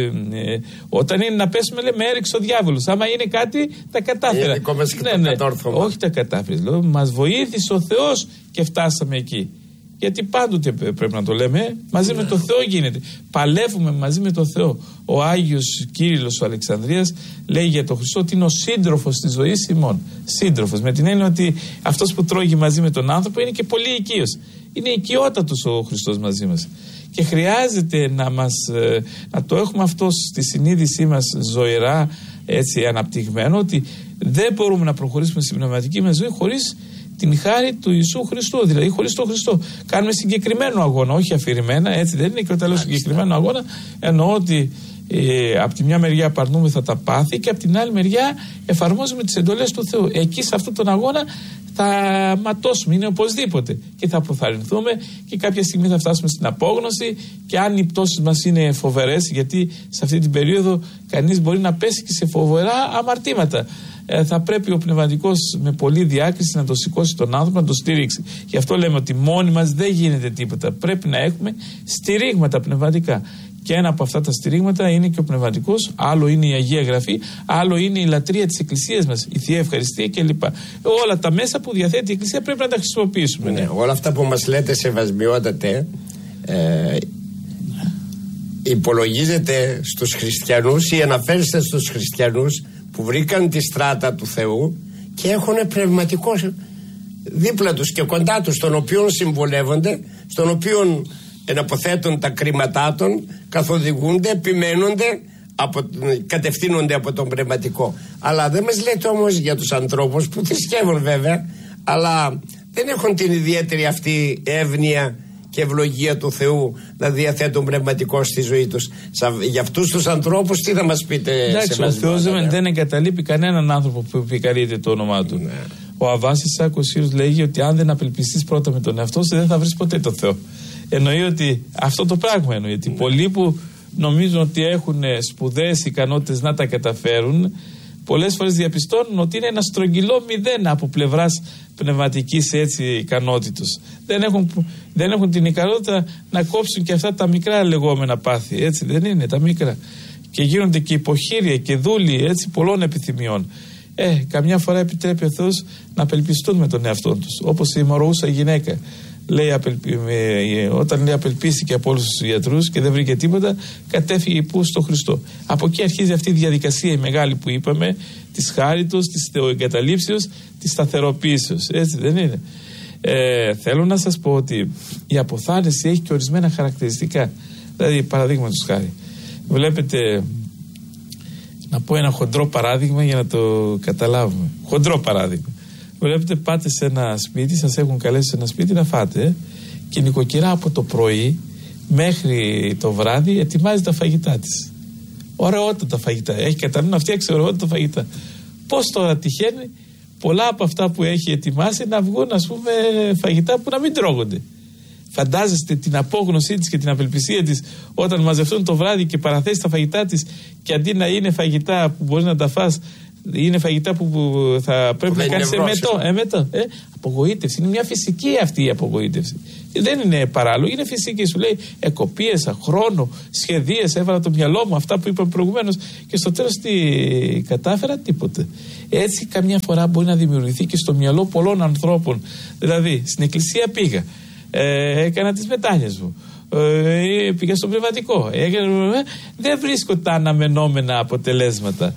όταν είναι να πέσουμε λέμε έριξε ο διάβολος. Άμα είναι κάτι τα κατάφερα. Όχι τα κατάφερες, λέω, μας βοήθησε ο Θεός και φτάσαμε εκεί. Γιατί πάντοτε πρέπει να το λέμε, μαζί με το Θεό γίνεται. Παλεύουμε μαζί με το Θεό. Ο Άγιος Κύριλλος ο Αλεξανδρίας λέει για τον Χριστό ότι είναι ο σύντροφος της ζωής ημών. Σύντροφος, με την έννοια ότι αυτός που τρώγει μαζί με τον άνθρωπο είναι και πολύ οικείος. Είναι οικειότατος ο Χριστός μαζί μας. Και χρειάζεται να το έχουμε αυτό στη συνείδησή μας ζωηρά, έτσι αναπτυγμένο, ότι δεν μπορούμε να προχωρήσουμε στην πνευματική μας ζωή χωρίς την χάρη του Ιησού Χριστού, δηλαδή χωρίς τον Χριστό. Κάνουμε συγκεκριμένο αγώνα, όχι αφηρημένα, έτσι δεν είναι. Και όταν λέω συγκεκριμένο αγώνα, εννοώ ότι από τη μια μεριά απαρνούμεθα τα πάθη και από την άλλη μεριά εφαρμόζουμε τις εντολές του Θεού. Εκεί σε αυτόν τον αγώνα θα ματώσουμε, είναι οπωσδήποτε. Και θα αποθαρρυνθούμε και κάποια στιγμή θα φτάσουμε στην απόγνωση. Και αν οι πτώσεις μας είναι φοβερές, γιατί σε αυτή την περίοδο κανείς μπορεί να πέσει και σε φοβερά αμαρτήματα, θα πρέπει ο πνευματικός με πολλή διάκριση να το σηκώσει τον άνθρωπο, να το στηρίξει. Γι' αυτό λέμε ότι μόνοι μας δεν γίνεται τίποτα. Πρέπει να έχουμε στηρίγματα πνευματικά. Και ένα από αυτά τα στηρίγματα είναι και ο πνευματικός, άλλο είναι η Αγία Γραφή, άλλο είναι η λατρεία της Εκκλησίας μας, η Θεία Ευχαριστία κλπ. Όλα τα μέσα που διαθέτει η Εκκλησία πρέπει να τα χρησιμοποιήσουμε. Ναι, όλα αυτά που μας λέτε, σεβασμιότατε, υπολογίζεται στους χριστιανούς ή αναφέρεστε στους χριστιανούς που βρήκαν τη στράτα του Θεού και έχουν πνευματικό δίπλα τους και κοντά τους, τον οποίον συμβολεύονται, στον οποίον εναποθέτουν τα κρίματά των, καθοδηγούνται, επιμένονται, κατευθύνονται από τον πνευματικό. Αλλά δεν μας λέτε όμως για τους ανθρώπους που θρησκεύουν βέβαια, αλλά δεν έχουν την ιδιαίτερη αυτή εύνοια και ευλογία του Θεού να διαθέτουν πνευματικό στη ζωή τους. Για αυτούς τους ανθρώπους τι θα μας πείτε? Εντάξει, ο Θεός δεν εγκαταλείπει κανέναν άνθρωπο που επικαλείται το όνομά του. Ναι. Ο Αββάς Ισάκ ο Σύρος λέγει ότι αν δεν απελπιστείς πρώτα με τον εαυτό σου, δεν θα βρεις ποτέ το Θεό. Εννοεί ότι αυτό το πράγμα εννοεί. Ότι πολλοί που νομίζουν ότι έχουν σπουδαίες ικανότητες να τα καταφέρουν, πολλές φορές διαπιστώνουν ότι είναι ένα στρογγυλό μηδέν από πλευράς πνευματικής ικανότητος. Δεν έχουν την ικανότητα να κόψουν και αυτά τα μικρά λεγόμενα πάθη. Έτσι δεν είναι τα μικρά. Και γίνονται και υποχείρια και δούλοι έτσι πολλών επιθυμιών. Καμιά φορά επιτρέπει ο Θεός να απελπιστούν με τον εαυτό τους. Όπως η μορωούσα γυναίκα. Όταν λέει απελπίστηκε από όλους τους ιατρούς και δεν βρήκε τίποτα, κατέφυγε υπού στο Χριστό. Από εκεί αρχίζει αυτή η διαδικασία η μεγάλη που είπαμε, της χάριτος, της θεοεγκαταλείψεως, της σταθεροποίησεως. Έτσι δεν είναι? Θέλω να σας πω ότι η αποθάρρυνση έχει και ορισμένα χαρακτηριστικά. Δηλαδή, παραδείγματος χάρη, βλέπετε, να πω ένα χοντρό παράδειγμα για να το καταλάβουμε. Χοντρό παράδειγμα. Βλέπετε, πάτε σε ένα σπίτι, σας έχουν καλέσει σε ένα σπίτι να φάτε και η νοικοκυρά από το πρωί μέχρι το βράδυ ετοιμάζει τα φαγητά της. Ωραιότατα φαγητά. Έχει κατά νου να φτιάξει ωραιότατα φαγητά. Πώς τώρα τυχαίνει πολλά από αυτά που έχει ετοιμάσει να βγουν, ας πούμε, φαγητά που να μην τρώγονται? Φαντάζεστε την απόγνωσή της και την απελπισία της όταν μαζευτούν το βράδυ και παραθέσει τα φαγητά της και αντί να είναι φαγητά που μπορεί να τα φας, Είναι φαγητά που θα πρέπει να κάνεις εμετό. Απογοήτευση. Είναι μια φυσική αυτή η απογοήτευση. Δεν είναι παράλογο, είναι φυσική. Σου λέει εκοπίασα, χρόνο, σχεδίες, έβαλα το μυαλό μου, αυτά που είπαμε προηγουμένως, και στο τέλος τι κατάφερα, τίποτε. Έτσι καμιά φορά μπορεί να δημιουργηθεί και στο μυαλό πολλών ανθρώπων. Δηλαδή, στην εκκλησία πήγα, έκανα τις μετάνοιες μου, πήγα στο πνευματικό, δεν βρίσκω τα αναμενόμενα αποτελέσματα.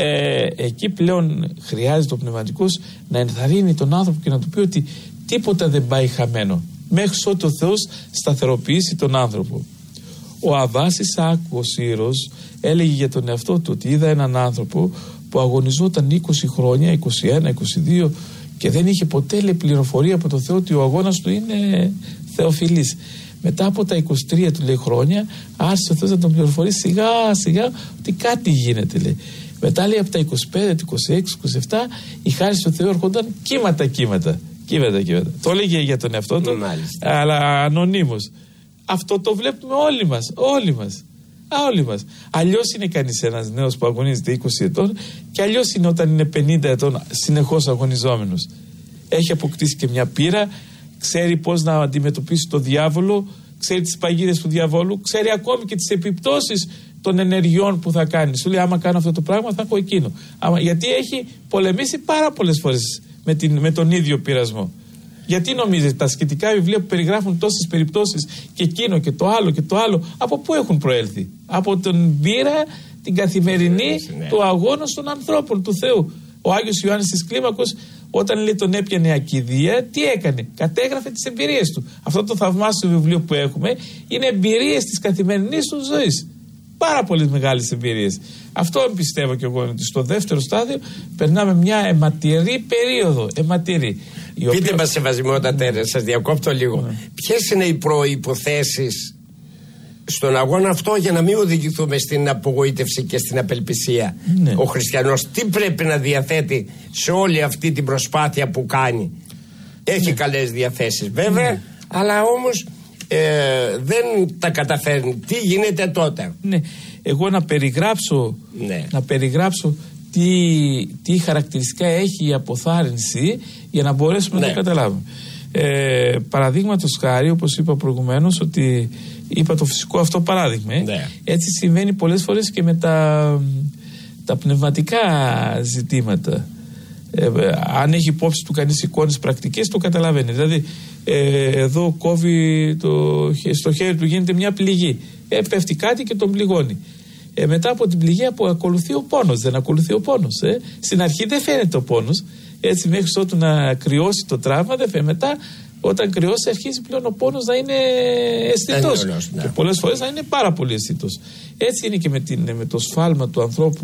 Εκεί πλέον χρειάζεται ο πνευματικός να ενθαρρύνει τον άνθρωπο και να του πει ότι τίποτα δεν πάει χαμένο, μέχρι ότου ο Θεός σταθεροποιήσει τον άνθρωπο. Ο Αββάς Ισαάκου ο Σύρος έλεγε για τον εαυτό του ότι είδα έναν άνθρωπο που αγωνιζόταν 20 χρόνια, 21, 22, και δεν είχε ποτέ πληροφορία από τον Θεό ότι ο αγώνας του είναι θεοφιλής. Μετά από τα 23 του λέει χρόνια άρχισε ο Θεός να τον πληροφορεί σιγά σιγά ότι κάτι γίνεται, λέει. Μετά λέει από τα 25, 26, 27 η χάρη του Θεού έρχονταν κύματα. Το έλεγε για τον εαυτό του, αλλά ανωνύμως. Αυτό το βλέπουμε όλοι μας. Αλλιώς είναι κανείς ένας νέος που αγωνίζεται 20 ετών και αλλιώς είναι όταν είναι 50 ετών συνεχώς αγωνιζόμενος. Έχει αποκτήσει και μια πείρα, ξέρει πώς να αντιμετωπίσει το διάβολο, ξέρει τις παγίδες του διαβόλου, ξέρει ακόμη και τις επιπτώσεις των ενεργειών που θα κάνει. Σου λέει άμα κάνω αυτό το πράγμα θα έχω εκείνο. Γιατί έχει πολεμήσει πάρα πολλές φορές με τον ίδιο πειρασμό. Γιατί νομίζετε τα ασκητικά βιβλία που περιγράφουν τόσες περιπτώσεις και εκείνο και το άλλο, από πού έχουν προέλθει? Από τον πείρα, την καθημερινή του αγώνα των ανθρώπων του Θεού. Ο Άγιος Ιωάννης της Κλίμακος, όταν λέει τον έπιανε ακηδία, τι έκανε? Κατέγραφε τις εμπειρίες του. Αυτό το θαυμάσιο βιβλίο που έχουμε είναι εμπειρίες της καθημερινής του ζωής. Πάρα πολύ μεγάλες εμπειρίες. Αυτό πιστεύω και εγώ, ότι στο δεύτερο στάδιο περνάμε μια αιματηρή περίοδο. Πείτε μας, σεβασμιότατε, σας διακόπτω λίγο. Ποιες είναι οι προϋποθέσεις στον αγώνα αυτό για να μην οδηγηθούμε στην απογοήτευση και στην απελπισία? Ο χριστιανός τι πρέπει να διαθέτει σε όλη αυτή την προσπάθεια που κάνει? Έχει καλές διαθέσεις βέβαια, αλλά όμως δεν τα καταφέρνει. Τι γίνεται τότε? Εγώ να περιγράψω τι χαρακτηριστικά έχει η αποθάρρυνση για να μπορέσουμε να το καταλάβουμε. Παραδείγματος χάρη, όπως είπα προηγουμένως, ότι είπα το φυσικό αυτό παράδειγμα. Έτσι συμβαίνει πολλές φορές και με τα πνευματικά ζητήματα. Αν έχει υπόψη του κανείς εικόνες πρακτικές, το καταλαβαίνει. Δηλαδή εδώ κόβει στο χέρι του, γίνεται μια πληγή, πέφτει κάτι και τον πληγώνει. Μετά από την πληγή ακολουθεί ο πόνος. Δεν ακολουθεί ο πόνος. Στην αρχή δεν φαίνεται ο πόνος, έτσι μέχρι ότου να κρυώσει το τραύμα δεν φαίνεται. Μετά όταν κρυώσει αρχίζει πλέον ο πόνος να είναι αισθητός, και πολλές φορές να είναι πάρα πολύ αισθητός. Έτσι είναι και με το σφάλμα του ανθρώπου,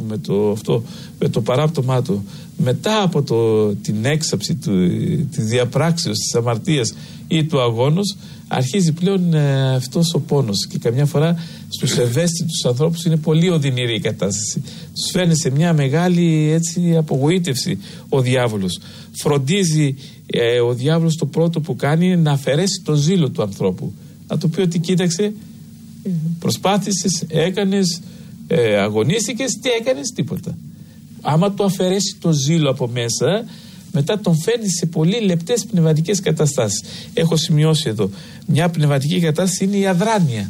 με το παράπτωμά του. Μετά από την έξαψη της διαπράξεως, της αμαρτίας ή του αγώνος, αρχίζει πλέον αυτός ο πόνος, και καμιά φορά στους ευαίσθητους ανθρώπους είναι πολύ οδυνηρή η κατάσταση. Τους φέρνει σε μια μεγάλη απογοήτευση ο διάβολος. Φροντίζει ο διάβολος, το πρώτο που κάνει είναι να αφαιρέσει το ζήλο του ανθρώπου. Να του πει ότι κοίταξε, προσπάθησες, έκανες, αγωνίστηκες, τι έκανες? Τίποτα. Άμα του αφαιρέσει το ζήλο από μέσα, μετά τον φέρνει σε πολύ λεπτές πνευματικές καταστάσεις. Έχω σημειώσει εδώ. Μια πνευματική κατάσταση είναι η αδράνεια.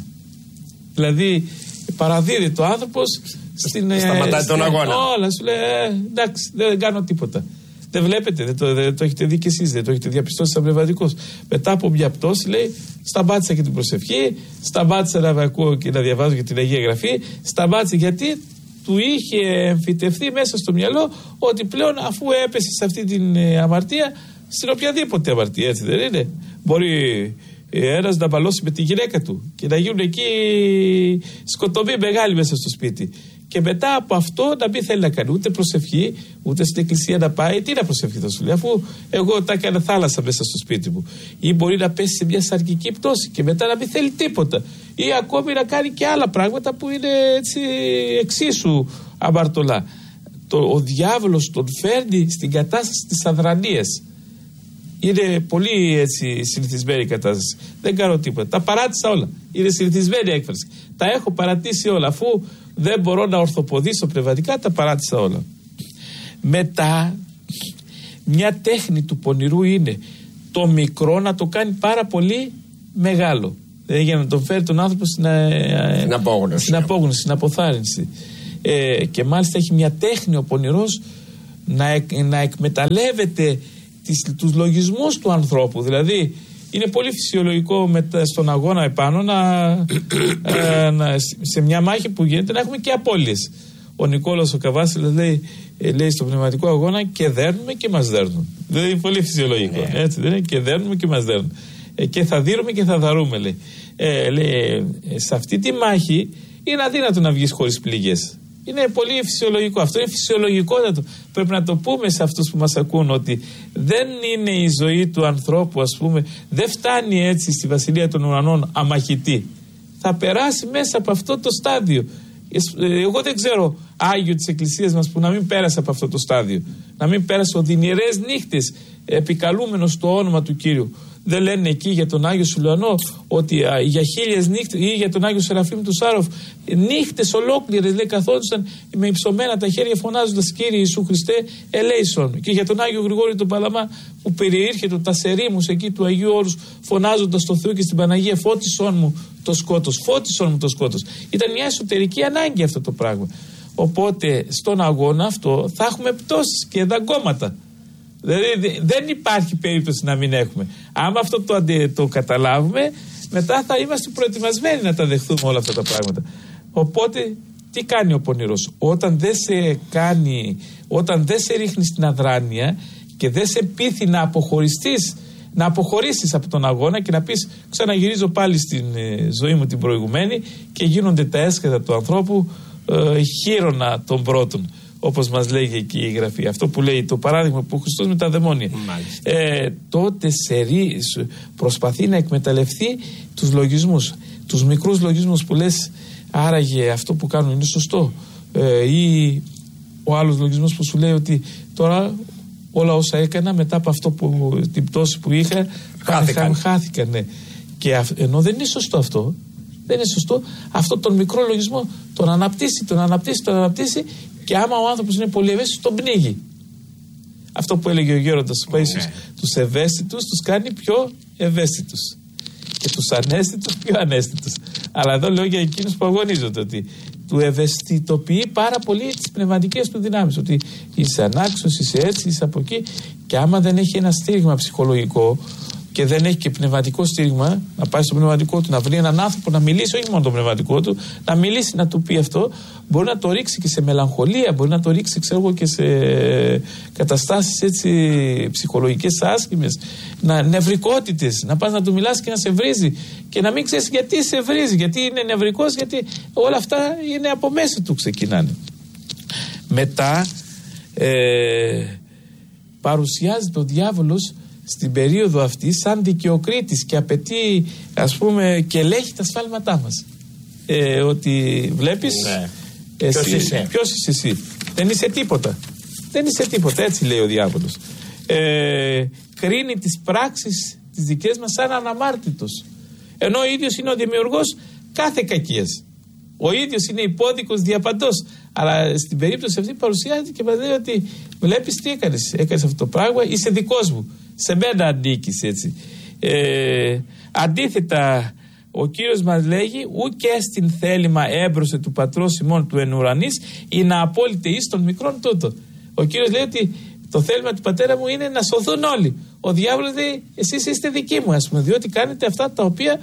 Δηλαδή παραδίδει ο άνθρωπος σταματάει τον αγώνα. Όλα, σου λέει εντάξει, δεν κάνω τίποτα. Δεν βλέπετε, δεν το έχετε δει κι εσείς, δεν το έχετε διαπιστώσει σαν πνευματικός. Μετά από μια πτώση λέει σταμάτησα και την προσευχή, σταμάτησα να ακούω και να διαβάζω και την Αγία Γραφή, σταμάτησα γιατί του είχε εμφυτευθεί μέσα στο μυαλό ότι πλέον αφού έπεσε σε αυτή την αμαρτία, στην οποιαδήποτε αμαρτία, έτσι δεν είναι? Μπορεί ένας να μπαλώσει με τη γυναίκα του και να γίνουν εκεί σκοτωμοί μεγάλοι μέσα στο σπίτι. Και μετά από αυτό να μην θέλει να κάνει ούτε προσευχή, ούτε στην εκκλησία να πάει. Τι να προσευχεί, θα σου λέει, αφού εγώ τα έκανα θάλασσα μέσα στο σπίτι μου. Ή μπορεί να πέσει σε μια σαρκική πτώση και μετά να μην θέλει τίποτα. Ή ακόμη να κάνει και άλλα πράγματα που είναι έτσι εξίσου αμαρτωλά. Ο διάβολος τον φέρνει στην κατάσταση της αδρανίας. Είναι πολύ έτσι συνηθισμένη η κατάσταση. Δεν κάνω τίποτα. Τα παράτησα όλα. Είναι συνηθισμένη έκφραση. Τα έχω παρατήσει όλα. Αφού δεν μπορώ να ορθοποδήσω πνευματικά, τα παράτησα όλα. Μετά μια τέχνη του πονηρού είναι το μικρό να το κάνει πάρα πολύ μεγάλο, δηλαδή για να τον φέρει τον άνθρωπο στην απόγνωση, στην αποθάρρυνση. Και μάλιστα έχει μια τέχνη ο πονηρός να εκμεταλλεύεται τους λογισμούς του ανθρώπου. Δηλαδή είναι πολύ φυσιολογικό στον αγώνα επάνω σε μια μάχη που γίνεται να έχουμε και απώλειες. Ο Νικόλαος ο Καβάσιλας λέει στο πνευματικό αγώνα και δέρνουμε και μας δέρνουν. Δηλαδή είναι πολύ φυσιολογικό. Έτσι δεν είναι? Και δέρνουμε και μας δέρνουν. Και θα δείρουμε και θα δαρούμε, λέει. Σε αυτή τη μάχη είναι αδύνατο να βγεις χωρίς πληγές. Είναι πολύ φυσιολογικό. Αυτό είναι φυσιολογικότατο. Πρέπει να το πούμε σε αυτούς που μας ακούν, ότι δεν είναι η ζωή του ανθρώπου, ας πούμε, δεν φτάνει έτσι στη Βασιλεία των Ουρανών αμαχητή. Θα περάσει μέσα από αυτό το στάδιο. Εγώ δεν ξέρω Άγιο της Εκκλησίας μας που να μην πέρασε από αυτό το στάδιο. Να μην πέρασε οδυνηρές νύχτες επικαλούμενος το όνομα του Κύριου. Δεν λένε εκεί για τον Άγιο Σουλουανό ότι για 1000 νύχτες, ή για τον Άγιο Σεραφείμ του Σάροφ, νύχτες ολόκληρες, λέει, καθόντουσαν με υψωμένα τα χέρια φωνάζοντας Κύριε Ιησού Χριστέ ελέησον. Και για τον Άγιο Γρηγόρη τον Παλαμά που περιήρχεται τα σερήμους εκεί του Αγίου Όρους φωνάζοντας στο Θεό και στην Παναγία φώτισόν μου το σκότος, φώτισόν μου το σκότος. Ήταν μια εσωτερική ανάγκη αυτό το πράγμα. Οπότε στον αγώνα αυτό θα έχουμε πτώσεις και δαγκώματα. Δηλαδή δεν υπάρχει περίπτωση να μην έχουμε. Άμα αυτό το καταλάβουμε, μετά θα είμαστε προετοιμασμένοι να τα δεχθούμε όλα αυτά τα πράγματα. Οπότε τι κάνει ο πονηρός? Όταν δεν σε ρίχνει στην αδράνεια και δεν σε πείθει να αποχωρήσεις από τον αγώνα και να πεις ξαναγυρίζω πάλι στην ζωή μου την προηγουμένη και γίνονται τα έσχατα του ανθρώπου χείρονα των πρώτων. Όπως μας λέγει εκεί η Γραφή. Αυτό που λέει το παράδειγμα που ο Χριστός με τα δαιμόνια. Τότε προσπαθεί να εκμεταλλευτεί τους λογισμούς. Τους μικρούς λογισμούς που λες άραγε αυτό που κάνουν είναι σωστό. Ή ο άλλος λογισμός που σου λέει ότι τώρα όλα όσα έκανα μετά από αυτό την πτώση που είχα χάθηκαν. Ναι. Και ενώ δεν είναι σωστό αυτό. Δεν είναι σωστό. Αυτό τον μικρό λογισμό τον αναπτύσσει και άμα ο άνθρωπος είναι πολύ ευαίσθητος τον πνίγει. Αυτό που έλεγε ο Γέροντας του Παΐσιους, τους ευαίσθητους τους κάνει πιο ευαίσθητους και τους αναίσθητους πιο αναίσθητους. Αλλά εδώ λέω για εκείνους που αγωνίζονται ότι του ευαισθητοποιεί πάρα πολύ τις πνευματικές του δυνάμεις, ότι είσαι ανάξιος, είσαι έτσι, είσαι από εκεί, και άμα δεν έχει ένα στήριγμα ψυχολογικό και δεν έχει και πνευματικό στήριγμα, να πάει στο πνευματικό του, να βρει έναν άνθρωπο να μιλήσει, όχι μόνο το πνευματικό του, να μιλήσει, να του πει αυτό, μπορεί να το ρίξει και σε μελαγχολία, μπορεί να το ρίξει, ξέρω εγώ, και σε καταστάσεις έτσι ψυχολογικές άσχημες, νευρικότητες, να πας να του μιλάς και να σε βρίζει και να μην ξέρεις γιατί σε βρίζει, γιατί είναι νευρικός, γιατί όλα αυτά είναι από μέσα του ξεκινάνε. Μετά παρουσιάζεται ο διάβολος στην περίοδο αυτή σαν δικαιοκρίτης και απαιτεί, ας πούμε, και ελέγχει τα σφάλματά μας. Ότι βλέπεις, ποιος είσαι εσύ? Δεν είσαι τίποτα. Δεν είσαι τίποτα, έτσι λέει ο διάβολος. Κρίνει τις πράξεις τις δικές μας σαν αναμάρτητος, ενώ ο ίδιος είναι ο δημιουργός κάθε κακίας. Ο ίδιος είναι υπόδικος διαπαντός. Αλλά στην περίπτωση αυτή παρουσιάζεται και μας λέει ότι βλέπεις τι έκανες αυτό το πράγμα, είσαι δικός μου, σε μένα ανήκεις, έτσι. Αντίθετα, ο Κύριος μας λέγει ουκ στην θέλημα έμπρωσε του πατρός ημών του εν ουρανής ή να απόλυτε εις των μικρών τούτο. Ο Κύριος λέει ότι το θέλημα του πατέρα μου είναι να σωθούν όλοι. Ο διάβολος λέει εσείς είστε δικοί μου, ας πούμε, διότι κάνετε αυτά τα οποία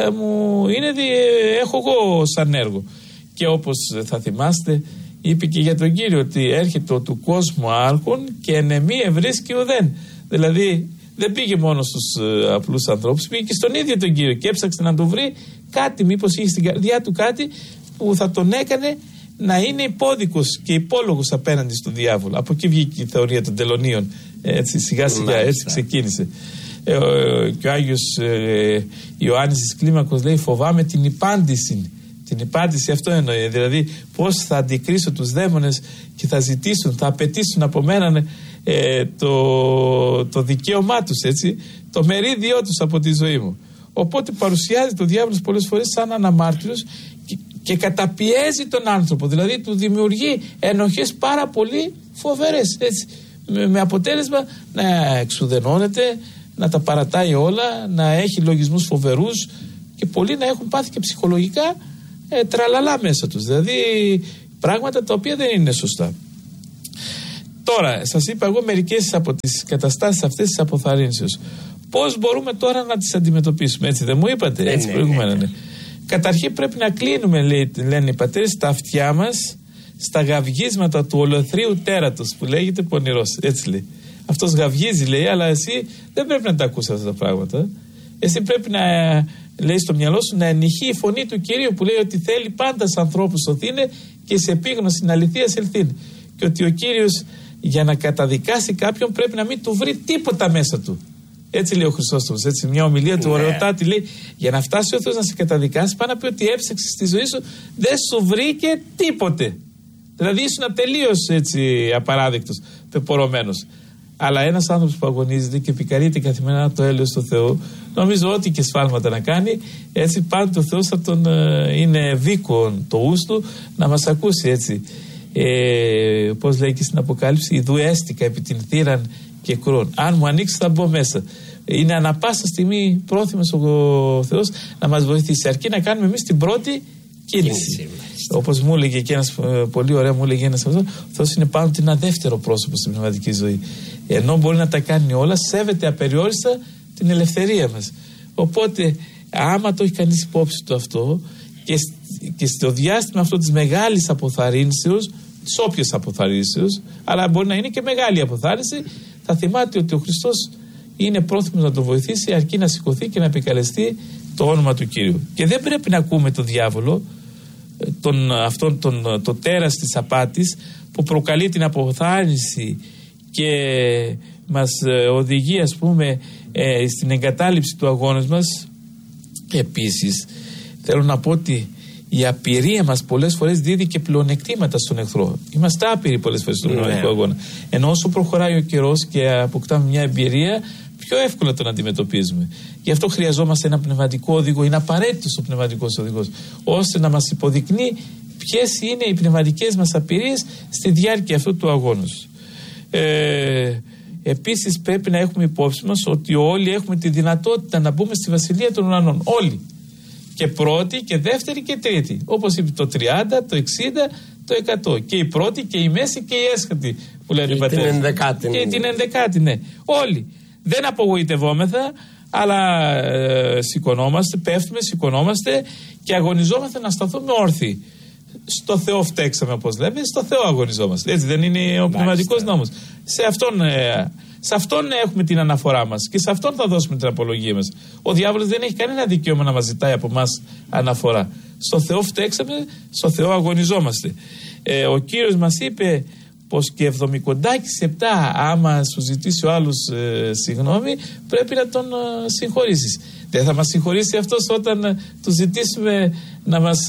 έχω εγώ σαν έργο. Και όπως θα θυμάστε, είπε και για τον Κύριο ότι έρχεται ο του κόσμου άρχον και εν εμεί ευρίσκει ουδέν. Δηλαδή δεν πήγε μόνο στους απλούς ανθρώπους, πήγε και στον ίδιο τον Κύριο και έψαξε να τον βρει κάτι, μήπως είχε στην καρδιά του κάτι που θα τον έκανε να είναι υπόδικος και υπόλογος απέναντι στον διάβολο. Από εκεί βγήκε η θεωρία των τελωνίων. Έτσι, σιγά σιγά έτσι ξεκίνησε. Και ο Άγιος Ιωάννης της Κλίμακος λέει φοβάμαι την υπάντηση. Την υπάντηση αυτό εννοεί, δηλαδή πώς θα αντικρίσω τους δαίμονες και θα ζητήσουν, θα απαιτήσουν από μένα το δικαίωμά τους, έτσι, το μερίδιό τους από τη ζωή μου. Οπότε παρουσιάζεται ο διάβολος πολλές φορές σαν αναμάρτυρος και καταπιέζει τον άνθρωπο, δηλαδή του δημιουργεί ενοχές πάρα πολύ φοβερές, έτσι, με αποτέλεσμα να εξουδενώνεται, να τα παρατάει όλα, να έχει λογισμούς φοβερούς και πολλοί να έχουν πάθει και ψυχολογικά τραλαλά μέσα τους, δηλαδή πράγματα τα οποία δεν είναι σωστά. Τώρα, σας είπα εγώ μερικές από τις καταστάσεις αυτές της αποθαρρύνσεως. Πώς μπορούμε τώρα να τις αντιμετωπίσουμε, έτσι δεν μου είπατε, έτσι προηγούμενα, ναι. Καταρχήν πρέπει να κλείνουμε, λένε οι πατέρες, τα αυτιά μας στα γαυγίσματα του ολοθρίου τέρατος που λέγεται πονηρός, έτσι λέει. Αυτός γαυγίζει, λέει, αλλά εσύ δεν πρέπει να τα ακούσεις αυτά τα πράγματα. Εσύ πρέπει να, λέει, στο μυαλό σου να ενηχεί η φωνή του Κυρίου που λέει ότι θέλει πάντα στους ανθρώπους σωθήνε και σε επίγνωση στην αληθεία ελθύνε. Και ότι ο Κύριος για να καταδικάσει κάποιον πρέπει να μην του βρει τίποτα μέσα του. Έτσι λέει ο Χρυσόστομος, έτσι, μια ομιλία του ωραιοτάτη, λέει, για να φτάσει ο Θεός να σε καταδικάσει, πάει να πει ότι έψαξες στη ζωή σου, δεν σου βρήκε τίποτε. Δηλαδή ήσουν τελείως έτσι απαράδεκτος, πεπορωμένος. Αλλά ένας άνθρωπος που αγωνίζεται και επικαλείται καθημερινά το έλεος του Θεού, νομίζω ότι και σφάλματα να κάνει, έτσι πάντοτε ο Θεός θα τον είναι βίκον το ους του να μας ακούσει, έτσι. Πώς λέει και στην Αποκάλυψη, ιδού έστικα επί την θύραν και κρόν. Αν μου ανοίξει θα μπω μέσα. Είναι ανα πάσα στιγμή πρόθυμος ο Θεός να μας βοηθήσει, αρκεί να κάνουμε εμείς την πρώτη κίνηση. Όπως μου έλεγε και ένας, πολύ ωραία μου έλεγε ένας αυτό, ο Θεός είναι πάντοτε ένα δεύτερο πρόσωπο στην πνευματική ζωή. Ενώ μπορεί να τα κάνει όλα, σέβεται απεριόριστα την ελευθερία μας. Οπότε, άμα το έχει κανείς υπόψη του αυτό και στο διάστημα αυτό της μεγάλης αποθαρρύνσεως, της όποιας αποθαρρύνσεως, αλλά μπορεί να είναι και μεγάλη αποθάρρυνση, θα θυμάται ότι ο Χριστός είναι πρόθυμος να τον βοηθήσει, αρκεί να σηκωθεί και να επικαλεστεί το όνομα του Κύριου. Και δεν πρέπει να ακούμε τον διάβολο, το τέρας της απάτης που προκαλεί την αποθάρρυνση και μας οδηγεί, ας πούμε, στην εγκατάλειψη του αγώνα μας. Επίσης θέλω να πω ότι η απειρία μας πολλές φορές δίδει και πλεονεκτήματα στον εχθρό. Είμαστε άπειροι πολλές φορές στον πνευματικό αγώνα. Ενώ όσο προχωράει ο καιρός και αποκτάμε μια εμπειρία, πιο εύκολα τον αντιμετωπίζουμε. Γι' αυτό χρειαζόμαστε ένα πνευματικό οδηγό. Είναι απαραίτητος ο πνευματικός οδηγός, ώστε να μας υποδεικνύει ποιες είναι οι πνευματικές μας απειρίες στη διάρκεια αυτού του αγώνος. Επίσης πρέπει να έχουμε υπόψη μας ότι όλοι έχουμε τη δυνατότητα να μπούμε στη Βασιλεία των Ουρανών. Όλοι. Και πρώτη και δεύτερη και τρίτη. Όπως είπε το 30, το 60, το 100. Και η πρώτη και η μέση και η έσχατη που λένε οι πατέρες. Και την ενδεκάτη. Και την ενδεκάτη, ναι. Όλοι. Δεν απογοητευόμεθα, αλλά σηκωνόμαστε, πέφτουμε, σηκωνόμαστε και αγωνιζόμαστε να σταθούμε όρθιοι. Στο Θεό φταίξαμε, όπως λέμε, στο Θεό αγωνιζόμαστε. Έτσι δεν είναι ο πνευματικός νόμος. Σε αυτόν έχουμε την αναφορά μας και σε αυτόν θα δώσουμε την απολογία μας. Ο διάβολος δεν έχει κανένα δικαίωμα να μας ζητάει από μας αναφορά. Στο Θεό φταίξαμε, στο Θεό αγωνιζόμαστε. Ο Κύριος μας είπε πως και 70 άμα σου ζητήσει ο άλλος συγγνώμη, πρέπει να τον συγχωρήσεις. Δεν θα μας συγχωρήσει αυτός όταν του ζητήσουμε να μας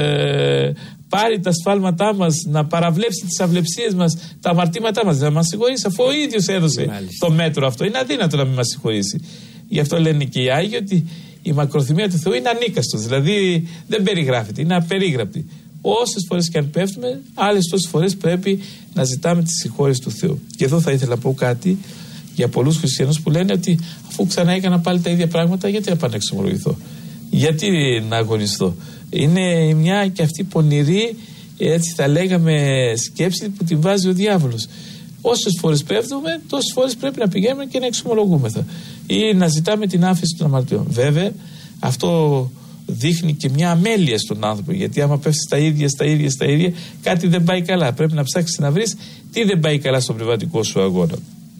πάρει τα σφάλματά μας, να παραβλέψει τις αυλεψίες μας, τα αμαρτήματά μας? Δεν θα μας συγχωρήσει, αφού ο ίδιος έδωσε το μέτρο αυτό. Είναι αδύνατο να μην μας συγχωρήσει. Γι' αυτό λένε και οι Άγιοι ότι η μακροθυμία του Θεού είναι ανίκαστος, δηλαδή δεν περιγράφεται, είναι απερίγραπτη. Όσες φορές και αν πέφτουμε, άλλες τόσες φορές πρέπει να ζητάμε τη συγχώρεση του Θεού. Και εδώ θα ήθελα να πω κάτι για πολλούς χριστιανούς που λένε ότι αφού ξανά έκανα πάλι τα ίδια πράγματα, γιατί να πάω να εξομολογηθώ, γιατί να αγωνιστώ? Είναι μια και αυτή πονηρή, έτσι θα λέγαμε, σκέψη που την βάζει ο διάβολος. Όσες φορές πέφτουμε, τόσες φορές πρέπει να πηγαίνουμε και να εξομολογούμεθα ή να ζητάμε την άφεση των αμαρτιών. Βέβαια, αυτό δείχνει και μια αμέλεια στον άνθρωπο, γιατί άμα πέφτει στα ίδια, κάτι δεν πάει καλά. Πρέπει να ψάξεις να βρεις τι δεν πάει καλά στον πνευματικό σου αγώνα.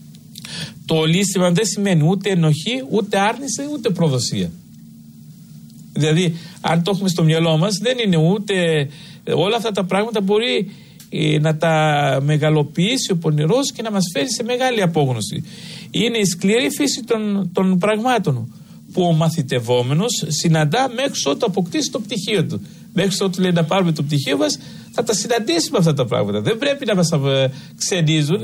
Το λύστημα δεν σημαίνει ούτε ενοχή, ούτε άρνηση, ούτε προδοσία. Δηλαδή, αν το έχουμε στο μυαλό μας, δεν είναι ούτε. Όλα αυτά τα πράγματα μπορεί να τα μεγαλοποιήσει ο πονηρός και να μας φέρει σε μεγάλη απόγνωση. Είναι η σκληρή φύση των πραγμάτων που ο μαθητευόμενος συναντά μέχρι ότου αποκτήσει το πτυχίο του. Μέχρι ότου λέει να πάρουμε το πτυχίο μας, θα τα συναντήσουμε αυτά τα πράγματα. Δεν πρέπει να μας ξενίζουν.